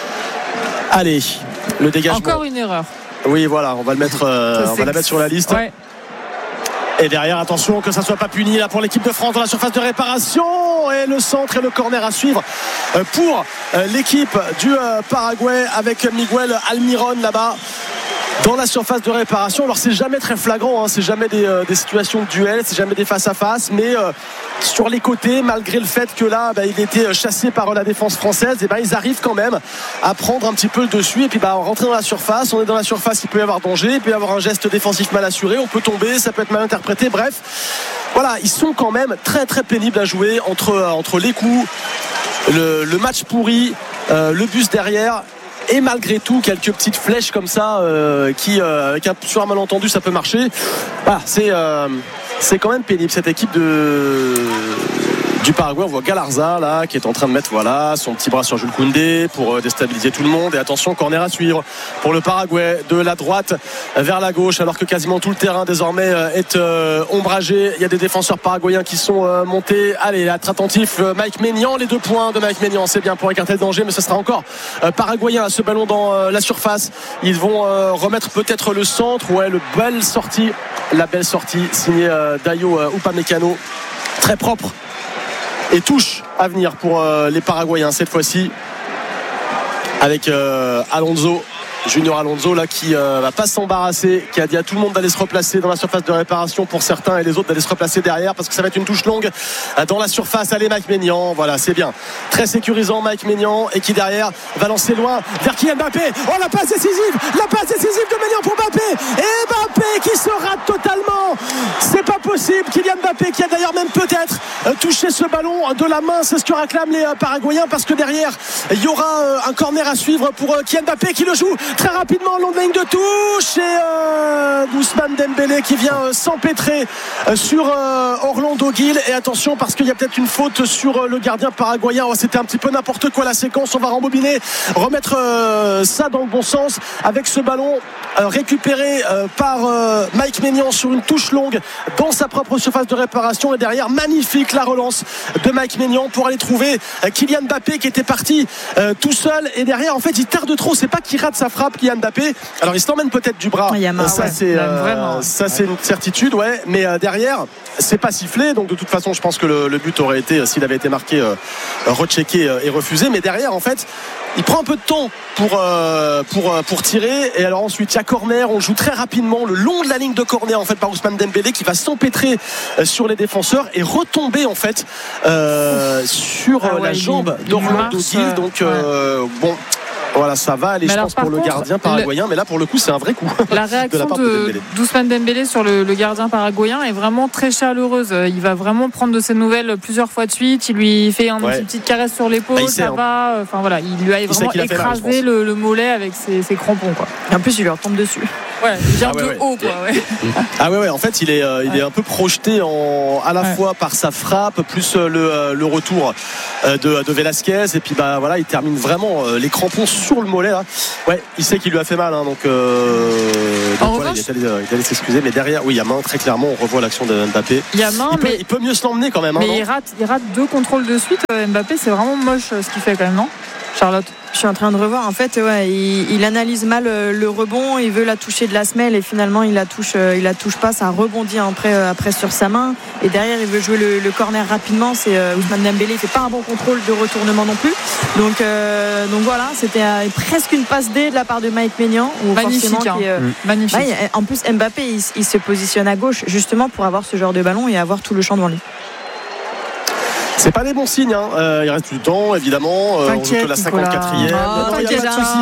Allez, le dégagement. Encore une erreur. Oui, voilà, on va le mettre, euh, on va la mettre sur la liste. Ouais. Et derrière, attention que ça ne soit pas puni là pour l'équipe de France dans la surface de réparation. Et le centre et le corner à suivre pour l'équipe du Paraguay avec Miguel Almiron là-bas dans la surface de réparation. Alors c'est jamais très flagrant hein. C'est jamais des, euh, des situations de duel, c'est jamais des face à face, mais euh, sur les côtés, malgré le fait que là bah, il était chassé par la défense française, et bah, ils arrivent quand même à prendre un petit peu le dessus et puis bah, rentrer dans la surface. On est dans la surface, il peut y avoir danger, il peut y avoir un geste défensif mal assuré, on peut tomber, ça peut être mal interprété. Bref, voilà, ils sont quand même très très pénibles à jouer entre, euh, entre les coups, le, le match pourri, euh, le bus derrière. Et malgré tout, quelques petites flèches comme ça euh, qui, euh, avec un, sur un malentendu, ça peut marcher. Voilà, c'est, euh, c'est quand même pénible cette équipe de, du Paraguay. On voit Galarza là qui est en train de mettre voilà, son petit bras sur Jules Koundé pour euh, déstabiliser tout le monde. Et attention, corner à suivre pour le Paraguay de la droite vers la gauche, alors que quasiment tout le terrain désormais euh, est euh, ombragé. Il y a des défenseurs paraguayens qui sont euh, montés. Allez, être attentif, euh, Mike Maignan, les deux points de Mike Maignan, c'est bien pour écarter le danger, mais ce sera encore euh, paraguayen à ce ballon dans euh, la surface. Ils vont euh, remettre peut-être le centre. Ouais, le belle sortie, la belle sortie signée euh, Dayo euh, Upamecano, très propre. Et touche à venir pour euh, les Paraguayens cette fois-ci avec euh, Alonso, Junior Alonso là qui euh, va pas s'embarrasser, qui a dit à tout le monde d'aller se replacer dans la surface de réparation pour certains et les autres d'aller se replacer derrière parce que ça va être une touche longue dans la surface. Allez Mike Maignan, voilà c'est bien, très sécurisant Mike Maignan, et qui derrière va lancer loin vers Kylian Mbappé. Oh la passe décisive, la passe décisive de Maignan pour Mbappé, et Mbappé qui se rate totalement, c'est pas possible. Kylian Mbappé qui a d'ailleurs même peut-être touché ce ballon de la main, c'est ce que réclament les Paraguayens, parce que derrière il y aura un corner à suivre pour Kylian Mbappé qui le joue très rapidement, long de ligne de touche, et euh, Ousmane Dembélé qui vient euh, s'empêtrer euh, sur euh, Orlando Gil. Et attention parce qu'il y a peut-être une faute sur euh, le gardien paraguayen. Oh, c'était un petit peu n'importe quoi la séquence, on va rembobiner, remettre euh, ça dans le bon sens avec ce ballon euh, récupéré euh, par euh, Mike Maignan sur une touche longue dans sa propre surface de réparation, et derrière magnifique la relance de Mike Maignan pour aller trouver euh, Kylian Mbappé qui était parti euh, tout seul, et derrière en fait il tarde trop, c'est pas qu'il rate sa frappe Kylian Mbappé, alors il se l'emmène peut-être du bras, Yama, ça ouais. c'est euh, ça c'est une certitude, ouais, mais euh, derrière c'est pas sifflé, donc de toute façon je pense que le, le but aurait été, s'il avait été marqué, euh, rechecké euh, et refusé. Mais derrière en fait il prend un peu de temps pour, euh, pour, euh, pour tirer, et alors ensuite il y a corner, on joue très rapidement le long de la ligne de corner en fait par Ousmane Dembélé qui va s'empêtrer euh, sur les défenseurs et retomber en fait euh, sur ah ouais, la jambe d'Orlando Gil, donc euh, ouais. bon voilà, ça va aller, mais je alors, pense, pour contre, le gardien paraguayen, le... mais là, pour le coup, c'est un vrai coup. La réaction de, de d'Ousmane Dembélé sur le, le gardien paraguayen est vraiment très chaleureuse. Il va vraiment prendre de ses nouvelles plusieurs fois de suite. Il lui fait un, ouais. une petite caresse sur l'épaule, bah, ça va. Enfin voilà, il lui a il vraiment écrasé mal, le, le mollet avec ses, ses crampons, quoi. Et en plus, il lui retombe dessus. Ouais, il vient ah ouais, de ouais. haut, quoi. Ouais. Ah ouais, ouais, en fait, il est, euh, il ouais. est un peu projeté en, à la ouais. fois par sa frappe, plus euh, le, euh, le retour euh, de, de Velasquez, et puis bah voilà, il termine vraiment euh, les crampons sur le mollet. Là. Ouais, il sait qu'il lui a fait mal, hein, donc, euh, donc voilà, revanche, il est allé, il est allé s'excuser, mais derrière, oui, il y a main très clairement. On revoit l'action de Mbappé. Il y a main, il peut, mais il peut mieux se l'emmener quand même. Mais hein, il rate, il rate deux contrôles de suite. Mbappé, c'est vraiment moche ce qu'il fait quand même, non, Charlotte? Je suis en train de revoir. En fait, ouais, il, il analyse mal le rebond. Il veut la toucher de la semelle et finalement, il la touche, il la touche pas. Ça rebondit après, après sur sa main. Et derrière, il veut jouer le, le corner rapidement. C'est euh, Ousmane Dembélé. Il fait pas un bon contrôle de retournement non plus. Donc, euh, donc voilà, c'était euh, presque une passe D de la part de Mike Maignan. Magnifique. Hein. Est, euh, mmh. Magnifique. Ouais, en plus, Mbappé, il, il se positionne à gauche justement pour avoir ce genre de ballon et avoir tout le champ devant lui. C'est pas des bons signes, hein. euh, il reste du temps évidemment, euh, on joue que la cinquante-quatrième. Oh, non, il n'y a pas de souci.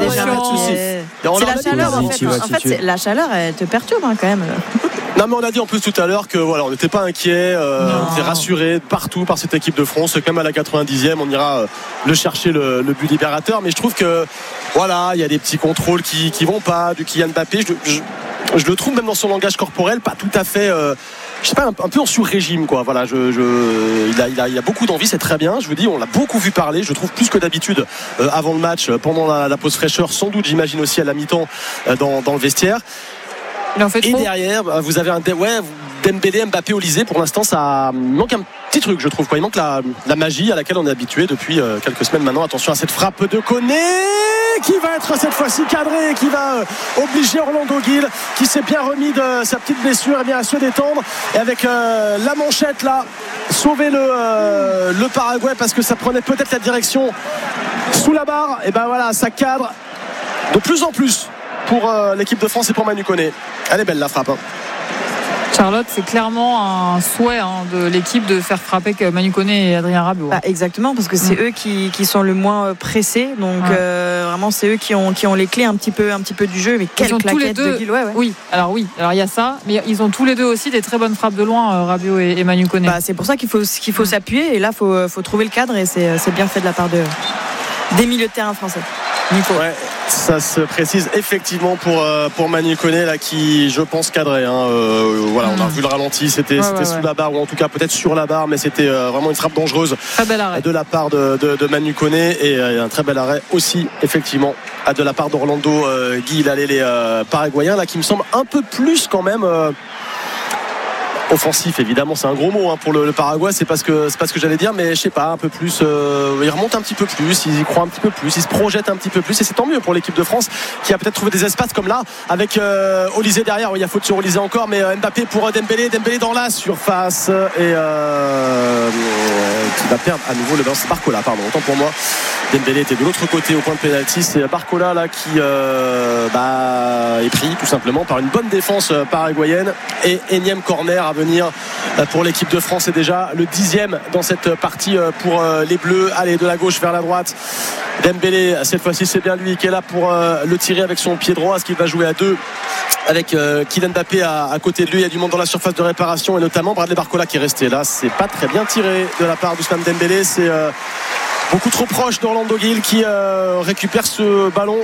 C'est la chaleur en fait. En fait, c'est, la chaleur elle te perturbe hein, quand même. Non mais on a dit en plus tout à l'heure que voilà, on n'était pas inquiet, euh, on était rassuré partout par cette équipe de France. Quand même à la quatre-vingt-dixième, on ira euh, le chercher le, le but libérateur. Mais je trouve que voilà, il y a des petits contrôles qui qui vont pas du Kylian Mbappé. Je, je, je le trouve même dans son langage corporel pas tout à fait. Euh, je sais pas, un, un peu en sur-régime quoi. Voilà, je, je, il, a, il, a, il a beaucoup d'envie, c'est très bien. Je vous dis, on l'a beaucoup vu parler. Je trouve plus que d'habitude euh, avant le match, pendant la, la pause fraîcheur, sans doute, j'imagine aussi à la mi-temps euh, dans, dans le vestiaire. En fait et derrière, vous avez un ouais, Dembélé, Mbappé, Olysée. Pour l'instant, ça manque un petit truc, je trouve. Quoi. Il manque la, la magie à laquelle on est habitué depuis euh, quelques semaines maintenant. Attention à cette frappe de Koné qui va être cette fois-ci cadrée et qui va euh, obliger Orlando Gil, qui s'est bien remis de sa petite blessure, et bien à se détendre. Et avec euh, la manchette là, sauver le, euh, le Paraguay parce que ça prenait peut-être la direction sous la barre. Et ben voilà, ça cadre de plus en plus pour euh, l'équipe de France et pour Manu Koné. Elle est belle la frappe. Hein. Charlotte, c'est clairement un souhait hein, de l'équipe de faire frapper que Manu Koné et Adrien Rabiot. Bah, exactement, parce que c'est mmh. eux qui, qui sont le moins pressés. Donc ouais. euh, vraiment, c'est eux qui ont, qui ont les clés un petit peu, un petit peu du jeu. Mais quelle claquette deux... de Gil, ouais, ouais. Oui, alors oui, alors il y a ça, mais ils ont tous les deux aussi des très bonnes frappes de loin, euh, Rabiot et, et Manu Koné. Bah, c'est pour ça qu'il faut, qu'il faut mmh. s'appuyer. Et là, il faut, faut trouver le cadre. Et c'est, c'est bien fait de la part de, des milieux de terrain français. Nico. Ouais, ça se précise effectivement pour, euh, pour Manu Koné là, qui je pense cadrait hein. euh, voilà, mmh. on a vu le ralenti, c'était, ouais, c'était ouais, sous ouais. la barre ou en tout cas peut-être sur la barre, mais c'était euh, vraiment une frappe dangereuse de la part de, de, de Manu Koné et euh, un très bel arrêt aussi effectivement de la part d'Orlando euh, Gil. Allez, les euh, Paraguayens là qui me semble un peu plus quand même euh, offensif évidemment, c'est un gros mot hein, pour le, le Paraguay, c'est pas ce que c'est pas ce que j'allais dire, mais je sais pas, un peu plus euh, il remonte un petit peu plus, il y croit un petit peu plus, il se projette un petit peu plus et c'est tant mieux pour l'équipe de France qui a peut-être trouvé des espaces comme là avec euh, Olysée derrière. Oui, il y a faute sur Olysée encore, mais euh, Mbappé pour Dembélé, Dembélé dans la surface et euh, qui va perdre à nouveau le ballon. C'est Barcola, pardon, autant pour moi. Dembélé était de l'autre côté au point de pénalty, c'est Barcola là qui euh, bah, est pris tout simplement par une bonne défense paraguayenne et énième corner à venir pour l'équipe de France. C'est déjà le dixième dans cette partie pour les Bleus. Allez, de la gauche vers la droite, Dembélé, cette fois-ci c'est bien lui qui est là pour le tirer avec son pied droit. Est-ce qu'il va jouer à deux avec Kylian Mbappé à, à côté de lui? Il y a du monde dans la surface de réparation et notamment Bradley Barcola qui est resté là. C'est pas très bien tiré de la part d'Ousmane Dembélé, c'est euh, beaucoup trop proche d'Orlando Gil qui euh, récupère ce ballon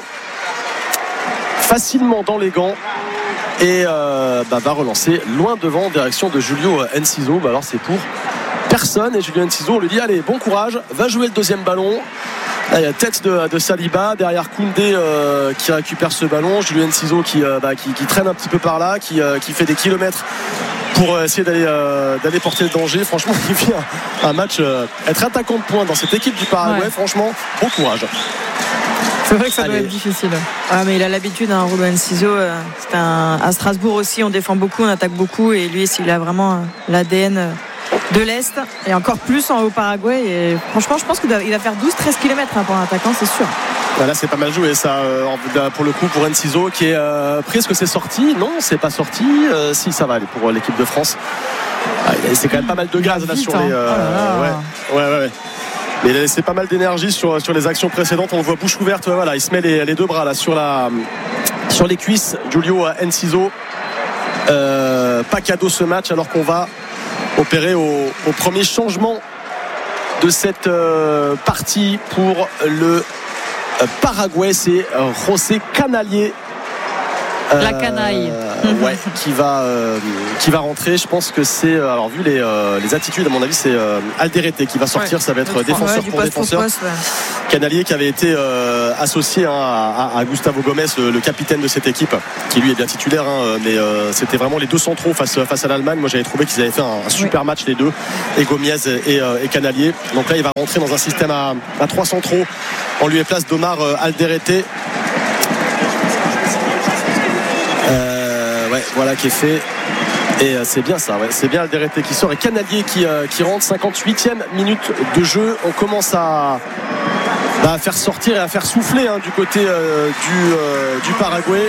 facilement dans les gants et euh, bah, va relancer loin devant en direction de Julio Enciso. Bah, alors c'est pour personne et Julio Enciso on lui dit allez, bon courage, va jouer le deuxième ballon. Là, il y a tête de, de Saliba derrière Koundé euh, qui récupère ce ballon, Julio Enciso qui, euh, bah, qui, qui traîne un petit peu par là, qui, euh, qui fait des kilomètres pour euh, essayer d'aller, euh, d'aller porter le danger. Franchement, il vient un, un match euh, être attaquant de pointe dans cette équipe du Paraguay. Ouais. Franchement, bon courage. C'est vrai que ça Allez. doit être difficile. Ah, mais il a l'habitude, hein, Julio Enciso. Euh, c'est un, à Strasbourg aussi, on défend beaucoup, on attaque beaucoup. Et lui, il a vraiment euh, l'A D N de l'Est. Et encore plus en, au Paraguay. Et franchement, je pense qu'il va faire douze treize kilomètres hein, pour un attaquant, c'est sûr. Là c'est pas mal joué ça euh, pour le coup pour Enciso qui est euh, pris. Est-ce que c'est sorti? Non, c'est pas sorti. Euh, si, ça va aller pour l'équipe de France. Ah, c'est quand même pas mal de gaz là sur les euh, ouais, ouais, ouais, ouais. Mais il a laissé pas mal d'énergie sur, sur les actions précédentes. On le voit bouche ouverte, voilà, il se met les, les deux bras là sur, la, sur les cuisses. Julio Enciso, euh, pas cadeau ce match alors qu'on va opérer au, au premier changement de cette euh, partie pour le Paraguay. C'est José Canalier La canaille. Euh, ouais, qui va, euh, qui va rentrer. Je pense que c'est, euh, alors vu les, euh, les attitudes, à mon avis, c'est euh, Alderete qui va sortir. Ouais, ça va être défenseur ouais, pour défenseur. Poste, ouais. Canalier qui avait été euh, associé hein, à, à Gustavo Gomes, le, le capitaine de cette équipe, qui lui est bien titulaire, hein, mais euh, c'était vraiment les deux centraux face, face à l'Allemagne. Moi, j'avais trouvé qu'ils avaient fait un, un super oui. match les deux, et Gomiez et, euh, et Canalier. Donc là, il va rentrer dans un système à, à trois centraux en lieu et place d'Omar euh, Alderete. Euh, ouais, voilà qui est fait. Et euh, c'est bien ça, ouais. C'est bien Alderete qui sort et Canalier qui, euh, qui rentre. Cinquante-huitième minute de jeu. On commence à, bah, à faire sortir et à faire souffler hein, du côté euh, du, euh, du Paraguay.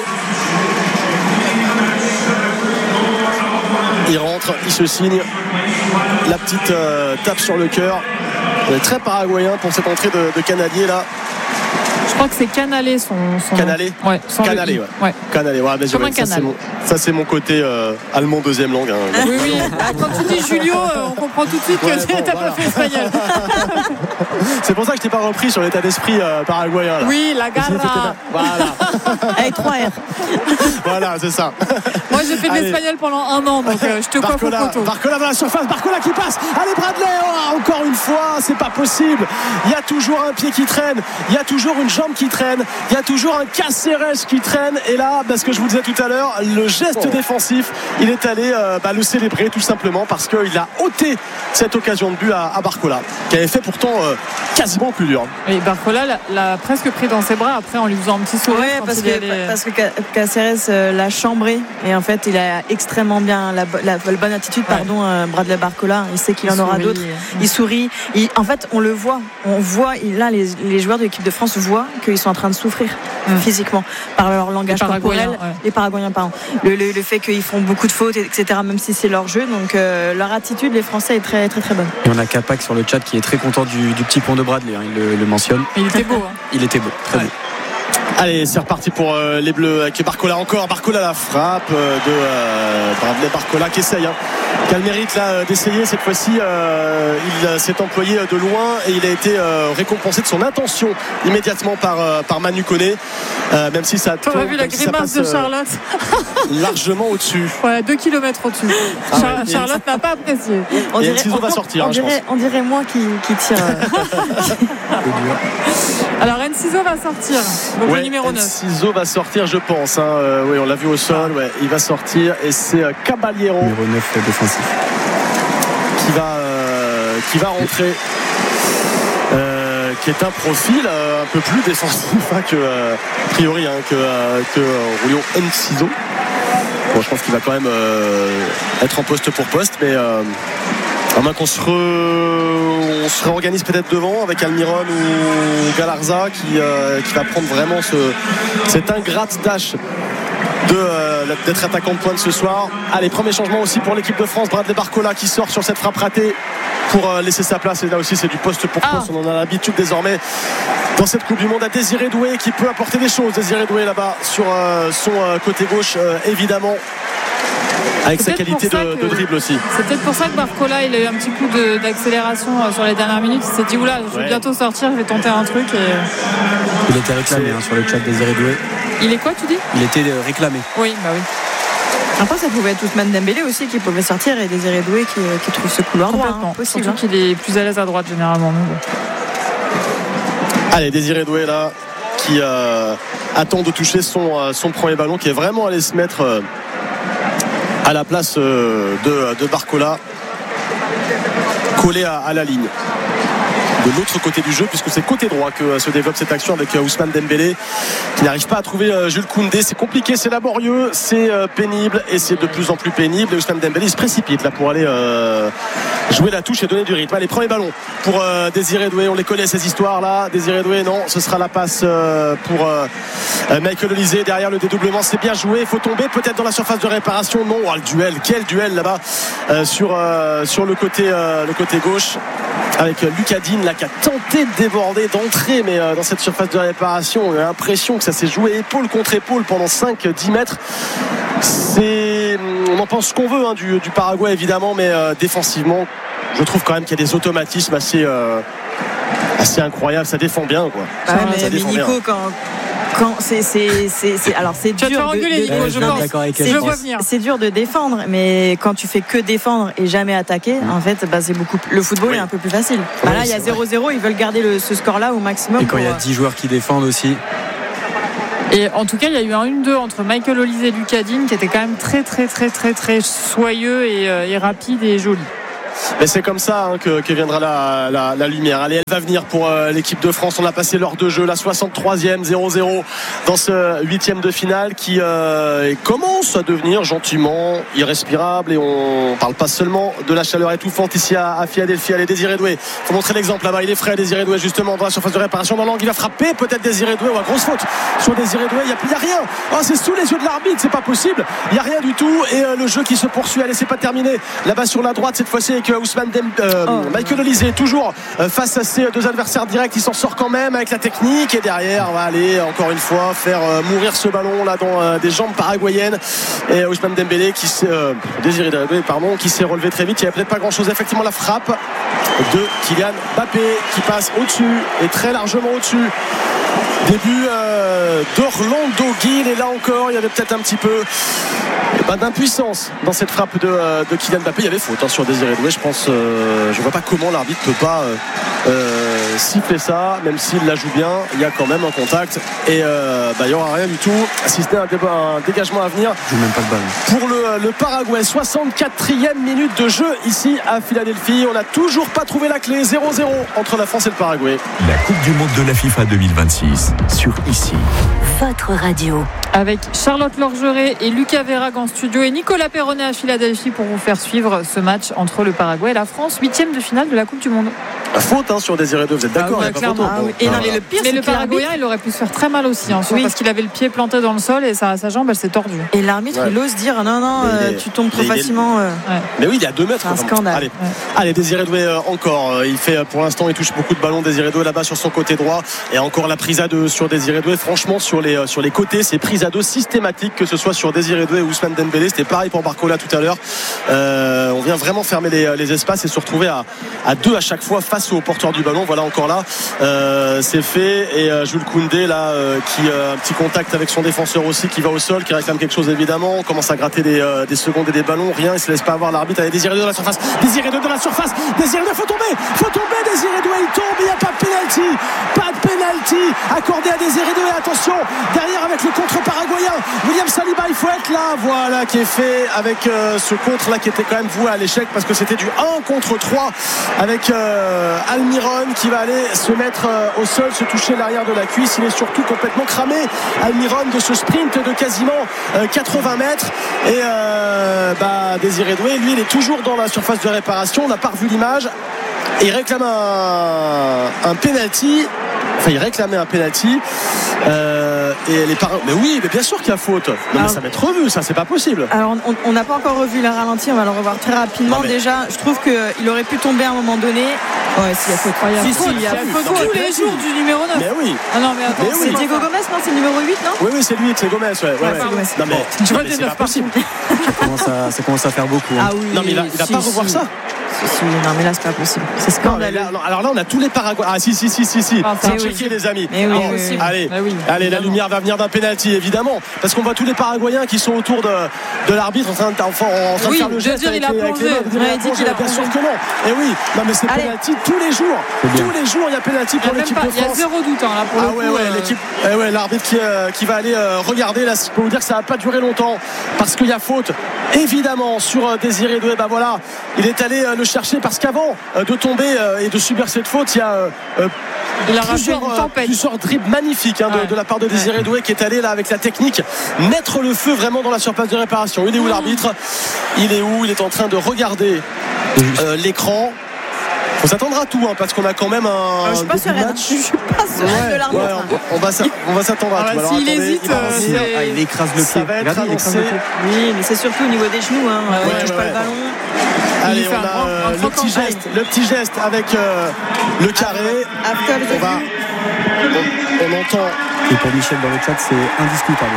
Il rentre, il se signe. La petite euh, tape sur le cœur. Très paraguayen pour cette entrée de, de Canalier là. Je crois que c'est Canalé son, son... Canalé ouais, Canalé, ouais. ouais. Canalé, ouais, mais Comme un ça, canal. C'est mon, ça c'est mon côté euh, allemand deuxième langue. Hein. Oui, oui. Quand tu dis Julio, on comprend tout de suite que ouais, bon, t'as voilà. pas fait espagnol. C'est pour ça que je t'ai pas repris sur l'état d'esprit euh, paraguayen. Là. Oui, la garra. Voilà. Avec trois R. Voilà, c'est ça. Moi, j'ai fait de l'espagnol pendant un an, donc euh, je te coiffe au poteau. Barcola dans la surface, Barcola qui passe. Allez, Bradley, oh, encore une fois, c'est pas possible. Il y a toujours un pied qui traîne, il y a toujours une jambe qui traîne, il y a toujours un Caceres qui traîne. Et là, parce que je vous disais tout à l'heure, le geste oh. défensif, il est allé euh, bah, le célébrer tout simplement parce qu'il a ôté cette occasion de but à, à Barcola, qui avait fait pourtant euh, quasiment plus dur. Et Barcola l'a, l'a presque pris dans ses bras après en lui faisant un petit sourire. Ouais, parce, que, allait... parce que Caceres euh, l'a chambré et en fait il a extrêmement bien la, la, la bonne attitude, ouais. pardon, euh, Bradley Barcola. Il sait qu'il il en aura sourit. d'autres. Il sourit. Il, en fait, on le voit. On voit. Il, là, les, les joueurs de l'équipe de France voient qu'ils sont en train de souffrir mmh. physiquement par leur langage corporel. Ouais. Les Paraguayens, pardon. Le, le, le fait qu'ils font beaucoup de fautes, et cetera. Même si c'est leur jeu, donc euh, leur attitude, les Français est très très très bonne. Et on a Capac sur le chat qui est très content du, du petit pont de Bradley. Hein, il le, le mentionne. Il était beau. Hein. Il était beau. Très ouais. beau. Allez, c'est reparti pour euh, les Bleus avec Barcola encore. Barcola la frappe euh, de euh, Bradley Barcola qui essaye. Hein, qui a le mérite là d'essayer. Cette fois-ci, euh, il euh, s'est employé de loin et il a été euh, récompensé de son intention immédiatement par, euh, par Manu Koné. Euh, même si ça. On a vu la grimace de Charlotte. Euh, largement au-dessus. Ouais, deux kilomètres au-dessus. Ah Char- ouais. Charlotte n'a pas apprécié. On dirait, on, va sortir, on, hein, dirait, on dirait moi qui, qui tire. Alors Enciso va sortir. Donc ouais, le numéro neuf. Enciso va sortir, je pense. Hein. Euh, oui, on l'a vu au sol. Ouais, il va sortir et c'est euh, Caballero. Numéro neuf défensif. Qui va, euh, qui va rentrer. Euh, qui est un profil euh, un peu plus défensif hein, que euh, a priori hein, que, euh, que euh, Julio Enciso. Bon, je pense qu'il va quand même euh, être en poste pour poste, mais euh, à moins qu'on se, re... on se réorganise peut-être devant avec Almiron ou Galarza qui, euh, qui va prendre vraiment ce, cette ingrate tâche de, euh, d'être attaquant de pointe ce soir. Allez, premier changement aussi pour l'équipe de France. Bradley Barcola qui sort sur cette frappe ratée pour euh, laisser sa place. Et là aussi, c'est du poste pour poste. Ah. On en a l'habitude désormais dans cette Coupe du Monde. À Désiré Doué qui peut apporter des choses. Désiré Doué là-bas sur euh, son euh, côté gauche, euh, évidemment. Avec c'est sa qualité de, que, de dribble aussi. C'est peut-être pour ça que Barcola il a eu un petit coup de, d'accélération sur les dernières minutes. Il s'est dit oula, je vais ouais. bientôt sortir, je vais tenter un truc. Et... Il était réclamé hein, sur le chat Désiré Doué. Il est quoi tu dis? Il était réclamé. Oui, bah oui. Après ça pouvait être Ousmane Dembélé aussi qui pouvait sortir et Désiré Doué qui, qui trouve ce couloir droit. Hein, possible. Surtout qu'il est plus à l'aise à droite généralement. Allez, Désiré Doué là qui euh, attend de toucher son, euh, son premier ballon, qui est vraiment allé se mettre euh, à la place euh, de, de Barcola, collé à, à la ligne. De l'autre côté du jeu, puisque c'est côté droit que se développe cette action avec Ousmane Dembélé qui n'arrive pas à trouver Jules Koundé. C'est compliqué, c'est laborieux, c'est pénible et c'est de plus en plus pénible. Et Ousmane Dembélé il se précipite là pour aller euh, jouer la touche et donner du rythme. Allez, premier ballon pour euh, Désiré Doué. On les connaît ces histoires là. Désiré Doué, non, ce sera la passe euh, pour euh, Michael Olise. Derrière le dédoublement, c'est bien joué. Il faut tomber peut-être dans la surface de réparation. Non, oh, le duel, quel duel là-bas euh, sur, euh, sur le côté, euh, le côté gauche. Avec Lucas Digne là qui a tenté de déborder, d'entrer, mais euh, dans cette surface de réparation, on a l'impression que ça s'est joué épaule contre épaule pendant cinq dix mètres. C'est... On en pense ce qu'on veut hein, du, du Paraguay évidemment, mais euh, défensivement, je trouve quand même qu'il y a des automatismes assez, euh, assez incroyables. Ça défend bien quoi. Ah, mais, mais Nico, quand, quand c'est, c'est, c'est, c'est alors c'est tu dur. vas te faire engueuler, Nico, je pense. C'est, je vois venir. C'est dur de défendre, mais quand tu fais que défendre et jamais attaquer, mmh. en fait, bah, c'est beaucoup. Le football oui. est un peu plus facile. Bah, oui, là, il y a zéro zéro, ils veulent garder le, ce score-là au maximum. Et quand il y a dix joueurs qui défendent aussi. Et en tout cas, il y a eu un un deux entre Michael Olise et Lucas Digne qui était quand même très, très, très, très, très soyeux et, et rapide et joli. Mais c'est comme ça hein, que, que viendra la, la, la lumière. Allez, elle va venir pour euh, l'équipe de France. On a passé l'heure de jeu, la soixante-troisième, zéro zéro dans ce huitième de finale qui euh, commence à devenir gentiment irrespirable. Et on parle pas seulement de la chaleur étouffante ici à, à Philadelphie. Allez, Désiré Doué, il faut montrer l'exemple là-bas. Il est frais, Désiré Doué, justement dans la surface de réparation dans l'angle. Il va frapper peut-être Désiré Doué. Ouais, grosse faute sur Désiré Doué. Il n'y a, a rien. Oh, c'est sous les yeux de l'arbitre, c'est pas possible. Il n'y a rien du tout. Et euh, le jeu qui se poursuit. Allez, c'est pas terminé. Là-bas sur la droite, cette fois-ci avec Ousmane Dem, euh, oh. Michael Olise toujours euh, face à ses deux adversaires directs. Il s'en sort quand même avec la technique. Et derrière, on va aller encore une fois faire euh, mourir ce ballon là dans euh, des jambes paraguayennes. Et Ousmane Dembélé qui s'est euh, Désiré Doué, pardon, qui s'est relevé très vite. Il n'y avait peut-être pas grand-chose. Effectivement, la frappe de Kylian Mbappé qui passe au-dessus et très largement au-dessus. Début euh, d'Orlando Gil. Et là encore, il y avait peut-être un petit peu ben, d'impuissance dans cette frappe de, de Kylian Mbappé. Il y avait faute hein, sur Désiré Doué. Je pense, euh, je vois pas comment l'arbitre peut pas euh, euh, siffler ça, même s'il la joue bien. Il y a quand même un contact et euh, ben, il n'y aura rien du tout. Si c'était un, un dégagement à venir. Je joue même pas le ballon. Pour le, le Paraguay, soixante-quatrième minute de jeu ici à Philadelphie. On n'a toujours pas trouvé la clé. zéro zéro entre la France et le Paraguay. La Coupe du Monde de la FIFA deux mille vingt-six sur ici. Votre radio. Avec Charlotte Lorgeret et Lucas Verrague en studio et Nicolas Perronnet à Philadelphie pour vous faire suivre ce match entre le Paraguay et la France, huitième de finale de la Coupe du Monde. Faute hein, sur Désiré Doué, vous êtes d'accord? Ah, ouais, clairement. Ah, oui. Et non, mais le pire, mais c'est le Paraguayen, il aurait pu se faire très mal aussi, hein, oui. parce qu'il avait le pied planté dans le sol et sa, sa jambe, elle s'est tordue. Et l'arbitre, ouais. il ose dire non, non, euh, est... tu tombes trop mais facilement. Est... Euh... Ouais. Mais oui, il y a deux mètres. C'est un scandale. Allez, ouais. Allez, Désiré Doué euh, encore. Il fait pour l'instant, il touche beaucoup de ballons. Désiré Doué là-bas sur son côté droit et encore la prise à deux sur Désiré Doué. Franchement, sur les sur les côtés, c'est prise à deux systématique, que ce soit sur Désiré Doué ou Ousmane Dembélé. C'était pareil pour Barcola tout à l'heure. Euh, on vient vraiment fermer les, les espaces et se retrouver à, à deux à chaque fois face au porteur du ballon. Voilà encore là, euh, c'est fait. Et euh, Jules Koundé là, euh, qui a euh, un petit contact avec son défenseur aussi, qui va au sol, qui réclame quelque chose évidemment. On commence à gratter des, euh, des secondes et des ballons. Rien, il se laisse pas avoir l'arbitre. Allez, Désiré Doué dans la surface. Désiré Doué dans la surface. Désiré Doué, faut tomber, faut tomber. Désiré Doué, il tombe. Il n'y a pas de pénalty, pas de pénalty accordé à Désiré Doué. Attention, derrière avec le contre paraguayen. William Saliba, il faut être là. Voilà qui est fait avec euh, ce contre là qui était quand même voué à l'échec parce que c'était du un contre trois avec euh, Almiron qui va aller se mettre euh, au sol, se toucher l'arrière de la cuisse. Il est surtout complètement cramé, Almiron, de ce sprint de quasiment euh, quatre-vingts mètres. Et euh, bah, Désiré Doué, lui, il est toujours dans la surface de réparation. On n'a pas revu l'image. Et il réclame un, un penalty. Enfin, il réclamait un penalty. Euh, et les par... Mais oui, mais bien sûr qu'il y a faute. Non, alors, mais ça va être revu, ça, c'est pas possible. Alors, on n'a pas encore revu la ralenti, on va le revoir très rapidement. Non, mais... Déjà, je trouve qu'il aurait pu tomber à un moment donné. Ouais, s'il y a faute. Il y a si, faute, si, il y a faute tous les jours du numéro neuf. Mais oui. Ah non, mais attends, mais c'est oui. Diego Gomez, non? C'est le numéro huit, non? Oui, oui, c'est lui, c'est Gomez. Ouais, ouais, ouais. C'est Gomez. Non, mais, tu vois, mais c'est pas possible. Ça commence, à, ça commence à faire beaucoup. Hein. Ah oui. Non, mais il va, il va si, pas revoir si. ça. Si, si, non, mais là, c'est pas possible. C'est scandaleux. Non, là, alors là, on a tous les Paraguayens. Ah, si, si, si, si, si. Ah, c'est checké, oui. les amis. Mais oui, alors, oui, oui. Allez, ah, oui, allez, la lumière va venir d'un penalty, évidemment. Parce qu'on voit tous les Paraguayens qui sont autour de, de l'arbitre en train de, en, en train oui, de faire le geste. Dire, il a plongé. Il dit qu'il a bien sûr que non. Et oui, non, mais c'est penalty tous les jours. Tous les jours, il y a penalty pour l'équipe de France. Il y a zéro doute hein, là pour ah le ouais, coup. Ouais, euh... l'équipe, eh ouais, l'arbitre qui, euh, qui va aller euh, regarder. Là, je peux vous dire que ça va pas durer longtemps parce qu'il y a faute, évidemment, sur euh, Désiré Doué. Bah voilà, il est allé euh, le chercher parce qu'avant euh, de tomber euh, et de subir cette faute, il y a euh, il a plusieurs, euh, plusieurs dribbles magnifiques hein, de, ouais. de la part de Désiré Doué qui est allé là avec la technique mettre le feu vraiment dans la surface de réparation. Il est où l'arbitre? Il est où? Il est en train de regarder euh, l'écran. On s'attendra à tout hein, parce qu'on a quand même un. Euh, je suis pas sereine. Je suis pas sereine de l'arbitre. Ouais, on, on va on va s'attendre à ah tout. bah, Alors, s'il attendez, hésite, il, euh, c'est... ah, il écrase le pied. Ça va être Regardez, annoncé. Oui, mais c'est surtout au niveau des genoux. Hein. Ouais, il ouais, touche ouais. pas le ballon. Allez, il on a euh, le petit geste, le petit geste avec euh, le carré. After on va, on, on entend. Et pour Michel dans le chat, c'est indiscutable.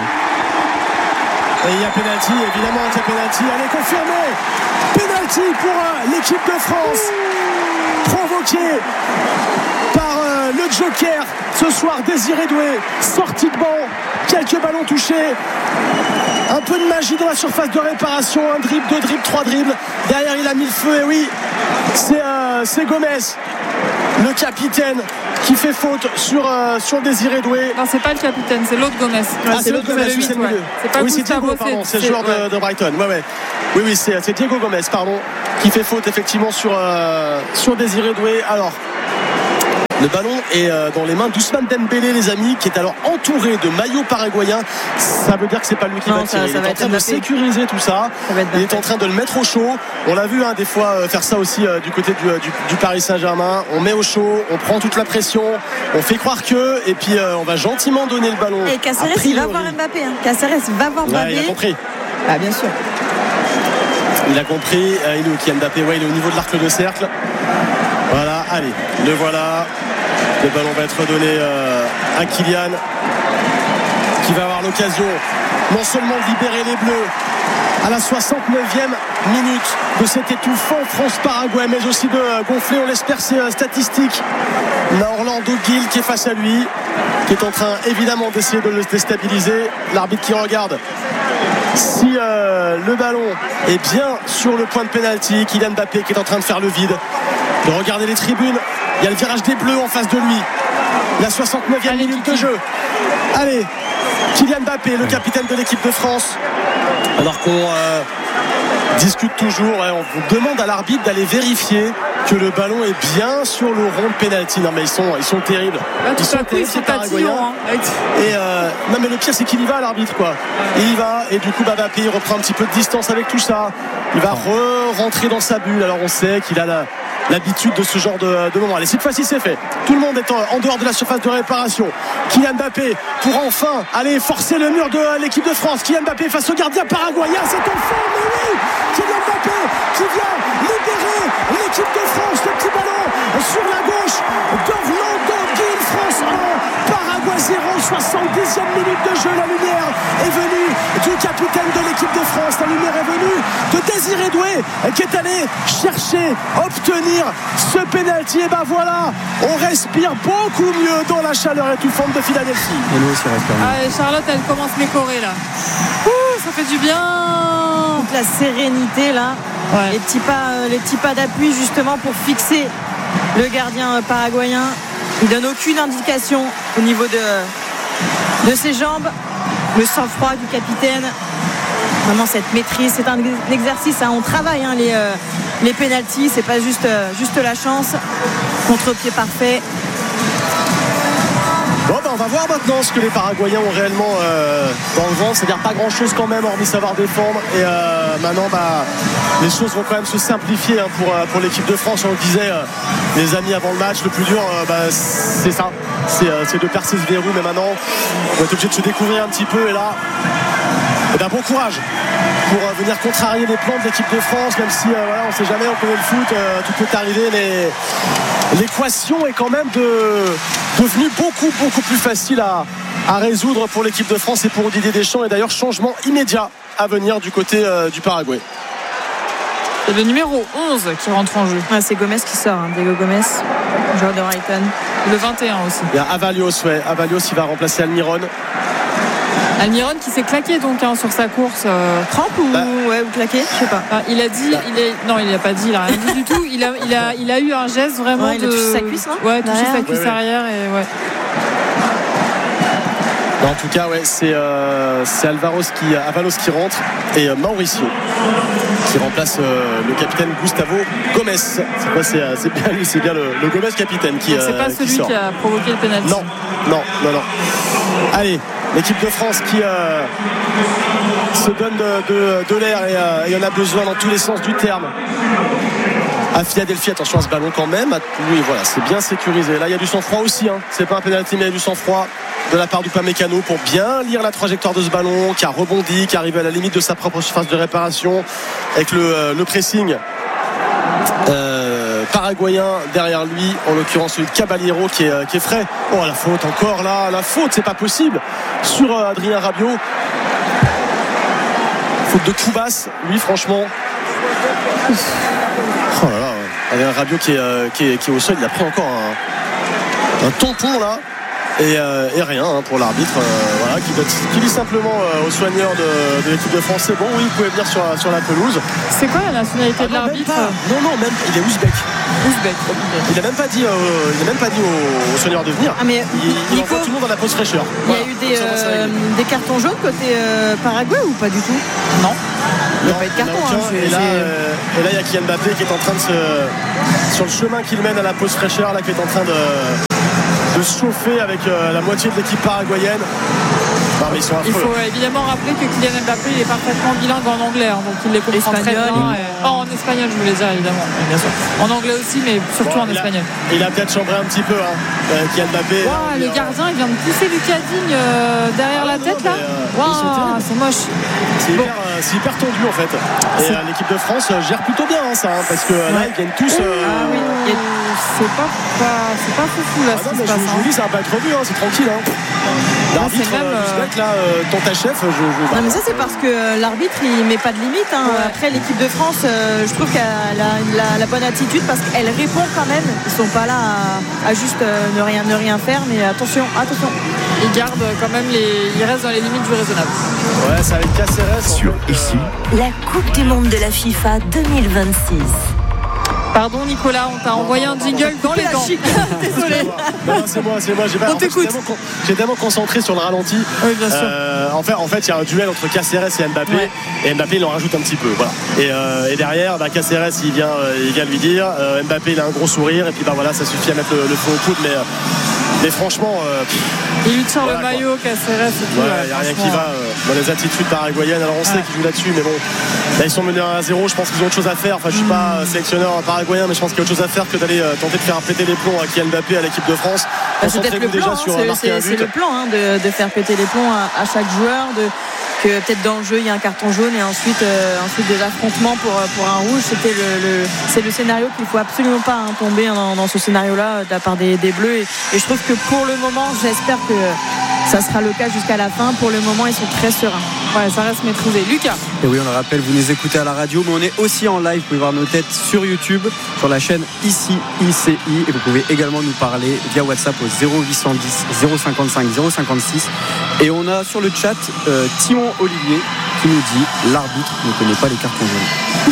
Et il y a pénalty, évidemment, il y a pénalty. Allez, confirmé. Pénalty pour euh, l'équipe de France. Provoqué par euh, le joker joker ce soir, Désiré Doué, sortie de banc, quelques ballons touchés, un peu de magie dans la surface de réparation, un dribble, deux dribbles, trois dribbles, derrière il a mis le feu, et oui, c'est, euh, c'est Gomez, le capitaine, qui fait faute sur, euh, sur Désiré Doué. Non, c'est pas le capitaine, c'est l'autre Gomez. Ah, c'est, c'est l'autre Gomez, c'est, c'est le milieu. Ouais. C'est pas oui, c'est Diego, pardon, c'est, c'est le joueur ouais. de, de Brighton. Ouais, ouais. Oui, oui, c'est, c'est Diego Gomez, pardon, qui fait faute effectivement sur, euh, sur Désiré Doué. Alors, le ballon est dans les mains d'Ousmane Dembélé, les amis, qui est alors entouré de maillots paraguayens. Ça veut dire que c'est pas lui qui non, va tirer. Ça, ça il est en train de sécuriser tout ça. ça il est en train de le mettre au chaud. On l'a vu hein, des fois faire ça aussi euh, du côté du, du, du Paris Saint-Germain. On met au chaud, on prend toute la pression, on fait croire que, et puis euh, on va gentiment donner le ballon. Et Caceres, il va voir Mbappé. Hein. Caceres va voir Mbappé. Ouais, il a compris. Ah, bien sûr. Il a compris. Euh, il est où qui Mbappé ouais, il est au niveau de l'arc de cercle. Voilà, allez, le voilà. Le ballon va être donné euh, à Kylian, qui va avoir l'occasion non seulement de libérer les Bleus à la soixante-neuvième minute de cet étouffant France-Paraguay, mais aussi de euh, gonfler, on l'espère, ses euh, statistiques. On a Orlando Gil qui est face à lui, qui est en train évidemment d'essayer de le déstabiliser. L'arbitre qui regarde si euh, le ballon est bien sur le point de pénalty. Kylian Mbappé qui est en train de faire le vide, de regarder les tribunes. Il y a le virage des Bleus en face de lui. La soixante-neuvième minute de jeu. Allez, Kylian Mbappé, le capitaine de l'équipe de France. Alors qu'on euh, discute toujours, ouais, on vous demande à l'arbitre d'aller vérifier que le ballon est bien sur le rond de pénalty. Non mais ils sont, ils sont terribles. Là, ils sont terribles, ces Paraguayens. Hein. Et euh, non mais le pire c'est qu'il y va l'arbitre quoi. Il y va et du coup Mbappé il reprend un petit peu de distance avec tout ça. Il va re-rentrer dans sa bulle. Alors on sait qu'il a la l'habitude de ce genre de, de moment. Allez, cette fois-ci c'est fait. Tout le monde est en, en dehors de la surface de réparation. Kylian Mbappé pour enfin aller forcer le mur de l'équipe de France. Kylian Mbappé face au gardien paraguayen. C'est en forme, mais oui, Kylian Mbappé qui vient libérer l'équipe de France. Le petit ballon sur la gauche d'Orlando Gil. France un, Paraguay zéro. soixante-dixième minute de jeu. La lumière est venue du capitaine de l'équipe de France. La lumière est venue de Désiré Doué qui est allé chercher, obtenir ce pénalty. Et ben voilà, on respire beaucoup mieux dans la chaleur étouffante de Philadelphie. Et nous aussi on respire mieux. Ah, Charlotte elle commence m'écorer là. Ouh, ça fait du bien. Toute la sérénité là. Ouais. Les petits pas, euh, les petits pas d'appui justement pour fixer le gardien euh, paraguayen. Il donne aucune indication au niveau de, de ses jambes. Le sang-froid du capitaine. Vraiment cette maîtrise, c'est un exercice, hein. On travaille hein, les, euh, les pénaltys, c'est pas juste, euh, juste la chance. Contre-pied parfait. Bon ben on va voir maintenant ce que les Paraguayens ont réellement euh, dans le ventre, c'est-à-dire pas grand-chose quand même hormis savoir défendre. Et euh, maintenant bah, les choses vont quand même se simplifier hein, pour, pour l'équipe de France. On le disait euh, les amis avant le match, le plus dur euh, bah, c'est ça, c'est, euh, c'est de percer ce verrou. Mais maintenant on va être obligé de se découvrir un petit peu. Et là eh bien, bon courage pour euh, venir contrarier les plans de l'équipe de France, même si euh, voilà, on ne sait jamais, on connaît le foot, euh, tout peut arriver, mais l'équation est quand même de, devenue beaucoup beaucoup plus facile à, à résoudre pour l'équipe de France et pour Didier Deschamps. Et d'ailleurs changement immédiat à venir du côté euh, du Paraguay. C'est le numéro onze qui rentre en jeu. Ah, c'est Gomez qui sort, hein. Diego Gomez, joueur de Brighton. Le vingt et un aussi. Il y a Avalios, ouais. Avalios il va remplacer Almiron. Almiron qui s'est claqué donc hein, sur sa course. Euh... Crampe ou, bah, ouais, ou claqué, je sais pas. Ah, il a dit, bah. il est... non, il a pas dit, il a rien dit du tout. Il a, il a, il a eu un geste vraiment ouais, de. Il a touché sa cuisse, non Ouais, touché sa cuisse ouais, arrière ouais. et ouais. En tout cas, ouais, c'est, euh, c'est Alvaros qui, Avalos qui rentre et euh, Mauricio qui remplace euh, le capitaine Gustavo Gomez. C'est, pas, c'est, c'est bien lui, c'est bien le, le Gomez capitaine qui. Donc c'est pas euh, celui qui, qui a provoqué le pénalty. Non, non, non, non. Allez, l'équipe de France qui euh, se donne de, de, de l'air et euh, il y en a besoin dans tous les sens du terme. À Philadelphie, attention à ce ballon quand même. Oui, voilà, c'est bien sécurisé. Là, il y a du sang-froid aussi. Hein. C'est pas un pénalty, mais il y a du sang-froid de la part du Upamecano pour bien lire la trajectoire de ce ballon, qui a rebondi, qui arrive à la limite de sa propre surface de réparation, avec le, euh, le pressing euh, paraguayen derrière lui, en l'occurrence celui de Caballero qui est, euh, qui est frais. Oh, la faute encore là, la faute, c'est pas possible sur euh, Adrien Rabiot. Faute de Koubas, lui, franchement. Oh là là, Adrien Rabiot qui est, euh, qui, est, qui est au sol, il a pris encore un, un tampon là. Et, euh, et rien hein, pour l'arbitre euh, voilà, qui, qui dit simplement euh, aux soigneurs de, de l'équipe de France c'est bon, oui vous pouvez venir sur, sur la pelouse. C'est quoi la nationalité ah, de l'arbitre? Non non même il est ouzbek. Ouzbek. Il n'a même pas dit, euh, il a même pas dit aux, aux soigneurs de venir. Ah, mais il, il Nico, envoie tout le monde dans la pause fraîcheur. Il voilà. y a eu des, euh, des cartons jaunes côté euh, Paraguay ou pas du tout? Non. Il n'y a pas eu de carton. Hein, et, là, euh, et là il y a Kylian Mbappé qui est en train de se sur le chemin qu'il mène à la pause fraîcheur là qui est en train de de se chauffer avec euh, la moitié de l'équipe paraguayenne. Non, mais ils sont il faut évidemment rappeler que Kylian Mbappé il est parfaitement bilingue en anglais, hein, donc il les comprend très bien. Et... Oh, en espagnol, je voulais dire évidemment, bien sûr. En anglais aussi, mais surtout bon, en il espagnol. A, il a peut-être chambré un petit peu, hein, euh, Kylian Mbappé. Wow, le gardien, il vient de pousser Lucas Digne euh, derrière ah, la tête non, là. Euh, wow, c'est moche. C'est bon. hyper, euh, hyper tendu en fait. Et euh, l'équipe de France euh, gère plutôt bien hein, ça, hein, parce que ouais. là ils viennent tous. Euh, ah oui. Et c'est pas, pas, c'est pas foufou là. Ah non, mais je, je vous dis, ça va pas être revu, hein, c'est tranquille. Hein. L'arbitre, même, euh, mec, là, euh, ton ta chef, je, je... Non mais ça c'est parce que euh, l'arbitre il met pas de limite. Hein. Ouais. Après l'équipe de France, euh, je trouve qu'elle a la, la, la bonne attitude parce qu'elle répond quand même. Ils sont pas là à, à juste euh, ne rien ne rien faire, mais attention, attention. Ils gardent quand même les, ils restent dans les limites du raisonnable. Ouais, ça avec Caceres sur ici. La Coupe du Monde de la FIFA deux mille vingt-six. Pardon Nicolas, on t'a envoyé un jingle dans les dents. Désolé. Non, non, c'est moi, c'est moi. J'ai pas, on en fait, t'écoute. J'ai tellement, j'ai tellement concentré sur le ralenti. Oui, bien sûr. Euh, en fait, en fait, il y a un duel entre Caceres et Mbappé, ouais. et Mbappé il en rajoute un petit peu. Voilà. Et, euh, et derrière, bah, Caceres il vient, euh, il vient lui dire. Euh, Mbappé il a un gros sourire et puis bah voilà, ça suffit à mettre le, le feu au coude, mais. Euh, Mais franchement, euh, il lui tire voilà, le maillot, Caceres. Il ouais, n'y a rien qui va euh, dans les attitudes paraguayennes. Alors on sait ouais. qu'ils jouent là-dessus, mais bon, là ils sont menés à zéro. Je pense qu'ils ont autre chose à faire. Enfin, je suis mmh. pas sélectionneur paraguayen, mais je pense qu'il y a autre chose à faire que d'aller euh, tenter de faire péter les plombs à Kylian Mbappé à l'équipe de France. Bah, c'est peut-être le plan. Hein, c'est, c'est, c'est le plan hein, de, de faire péter les plombs à, à chaque joueur. De... que peut-être dans le jeu il y a un carton jaune et ensuite, euh, ensuite des affrontements pour, pour un rouge. C'était le, le, c'est le scénario qu'il ne faut absolument pas hein, tomber dans, dans ce scénario-là de la part des, des Bleus. Et, et je trouve que pour le moment, j'espère que ça sera le cas jusqu'à la fin. Pour le moment, ils sont très sereins. Ouais, ça reste maîtrisé. Lucas. Et oui, on le rappelle, vous nous écoutez à la radio, mais on est aussi en live. Vous pouvez voir nos têtes sur YouTube, sur la chaîne Ici I C I. Et vous pouvez également nous parler via WhatsApp au zéro huit cent dix zéro cinquante-cinq zéro cinquante-six. Et on a sur le chat euh, Timon Olivier qui nous dit l'arbitre ne connaît pas les cartons jaunes.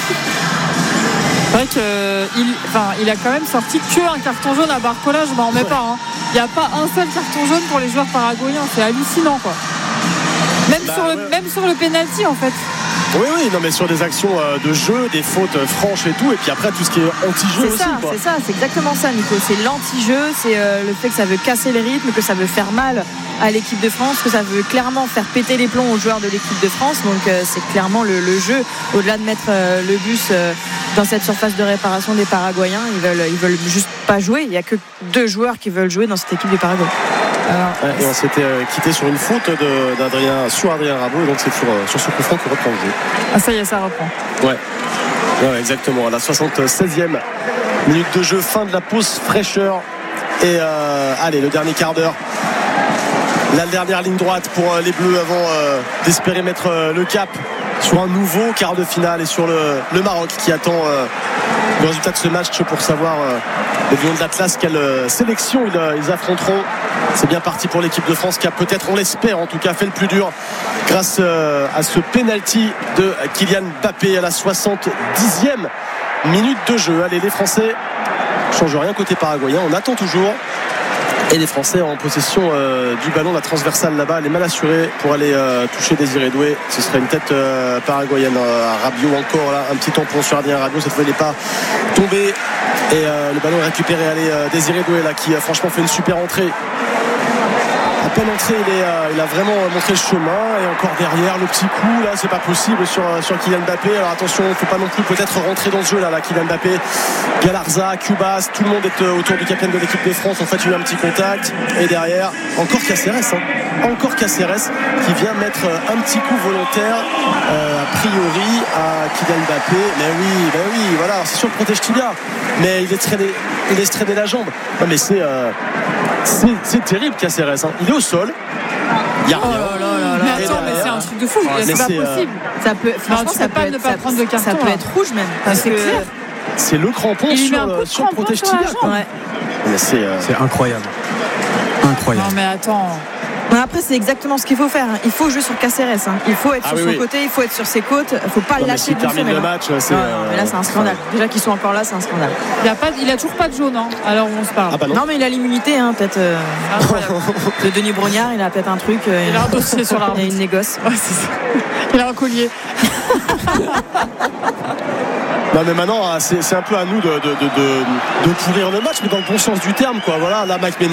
C'est vrai qu'il euh, enfin, il a quand même sorti que un carton jaune à Barcola, je m'en remets ouais. pas. Hein. Il n'y a pas un seul carton jaune pour les joueurs paraguayens, c'est hallucinant quoi. Même, bah, sur le, ouais. même sur le penalty en fait. Oui, oui, non, mais sur des actions euh, de jeu, des fautes franches et tout, et puis après tout ce qui est anti-jeu c'est aussi. Ça, quoi. C'est ça, c'est exactement ça, Nico. C'est l'anti-jeu, c'est euh, le fait que ça veut casser les rythmes, que ça veut faire mal à l'équipe de France, que ça veut clairement faire péter les plombs aux joueurs de l'équipe de France. Donc euh, c'est clairement le, le jeu. Au-delà de mettre euh, le bus euh, dans cette surface de réparation des Paraguayens, ils veulent, ils veulent juste pas jouer. Il n'y a que deux joueurs qui veulent jouer dans cette équipe du Paraguay. Alors, ouais, et on s'était euh, quitté sur une faute de, d'Adrien, sur Adrien Rabault, et donc c'est sur, euh, sur ce coup franc qui reprend le jeu. Ah ça y est, ça reprend. Ouais, ouais exactement. À la soixante-seizième minute de jeu, fin de la pause fraîcheur. Et euh, allez, le dernier quart d'heure. La dernière ligne droite pour euh, les Bleus avant euh, d'espérer mettre euh, le cap sur un nouveau quart de finale et sur le, le Maroc qui attend euh, le résultat de ce match pour savoir euh, les Lions de l'Atlas quelle euh, sélection ils, euh, ils affronteront. C'est bien parti pour l'équipe de France qui a peut-être, on l'espère en tout cas, fait le plus dur grâce euh, à ce penalty de Kylian Mbappé à la soixante-dixième minute de jeu. Allez, les Français ne changent rien côté paraguayen, on attend toujours. Et les Français en possession euh, du ballon, la transversale là-bas, elle est mal assurée pour aller euh, toucher Désiré Doué. Ce serait une tête euh, paraguayenne. Euh, Rabiot encore là, un petit tampon sur Adrien Rabiot. Cette fois, il n'est pas tombé. Et euh, le ballon est récupéré. Allez, euh, Désiré Doué là, qui a franchement fait une super entrée. À peine entré, il, est, euh, il a vraiment montré le chemin. Et encore derrière, le petit coup, là, c'est pas possible sur, sur Kylian Mbappé. Alors attention, il ne faut pas non plus peut-être rentrer dans ce jeu là, là Kylian Mbappé, Galarza, Cubas, tout le monde est euh, autour du capitaine de l'équipe de France. En fait, il y a eu un petit contact. Et derrière, encore Caceres, hein. encore Caceres qui vient mettre un petit coup volontaire, euh, a priori, à Kylian Mbappé. Mais oui, ben oui, voilà, c'est sûr, protège tibia. Mais il laisse traîner, il laisse traîner la jambe. Non, mais c'est. Euh, C'est, c'est terrible Caceres, hein. Il est au sol, il n'y a rien. Oh là là là. Mais attends, mais c'est un truc de fou, ouais, c'est pas c'est possible. Euh... Ça peut, franchement, ça peut être, pas ça, prendre de carton, ça peut être rouge même. Parce que c'est le crampon il sur, met un coup de sur le protège tibia. Ouais. C'est, euh... c'est incroyable. Incroyable. Non mais attends. Après, c'est exactement ce qu'il faut faire. Il faut jouer sur Caceres. Hein. Il faut être ah, sur oui, son oui. côté, il faut être sur ses côtes. Il ne faut pas non, lâcher d'une semaine. Le match, c'est non, non, mais là, c'est un scandale. Déjà qu'ils sont encore là, c'est un scandale. Il a, pas, il a toujours pas de jaune, hein, alors on se parle. Ah bah non. non, mais il a l'immunité, hein, peut-être. Euh, de Denis Brognard, il a peut-être un truc. Euh, il a un dossier sur l'arbitre. Il a une négoce. Ouais, c'est ça. Il a un collier. Non mais maintenant c'est, c'est un peu à nous de, de, de, de, de pourrir le match, mais dans le bon sens du terme quoi. Voilà, là Mike Maignan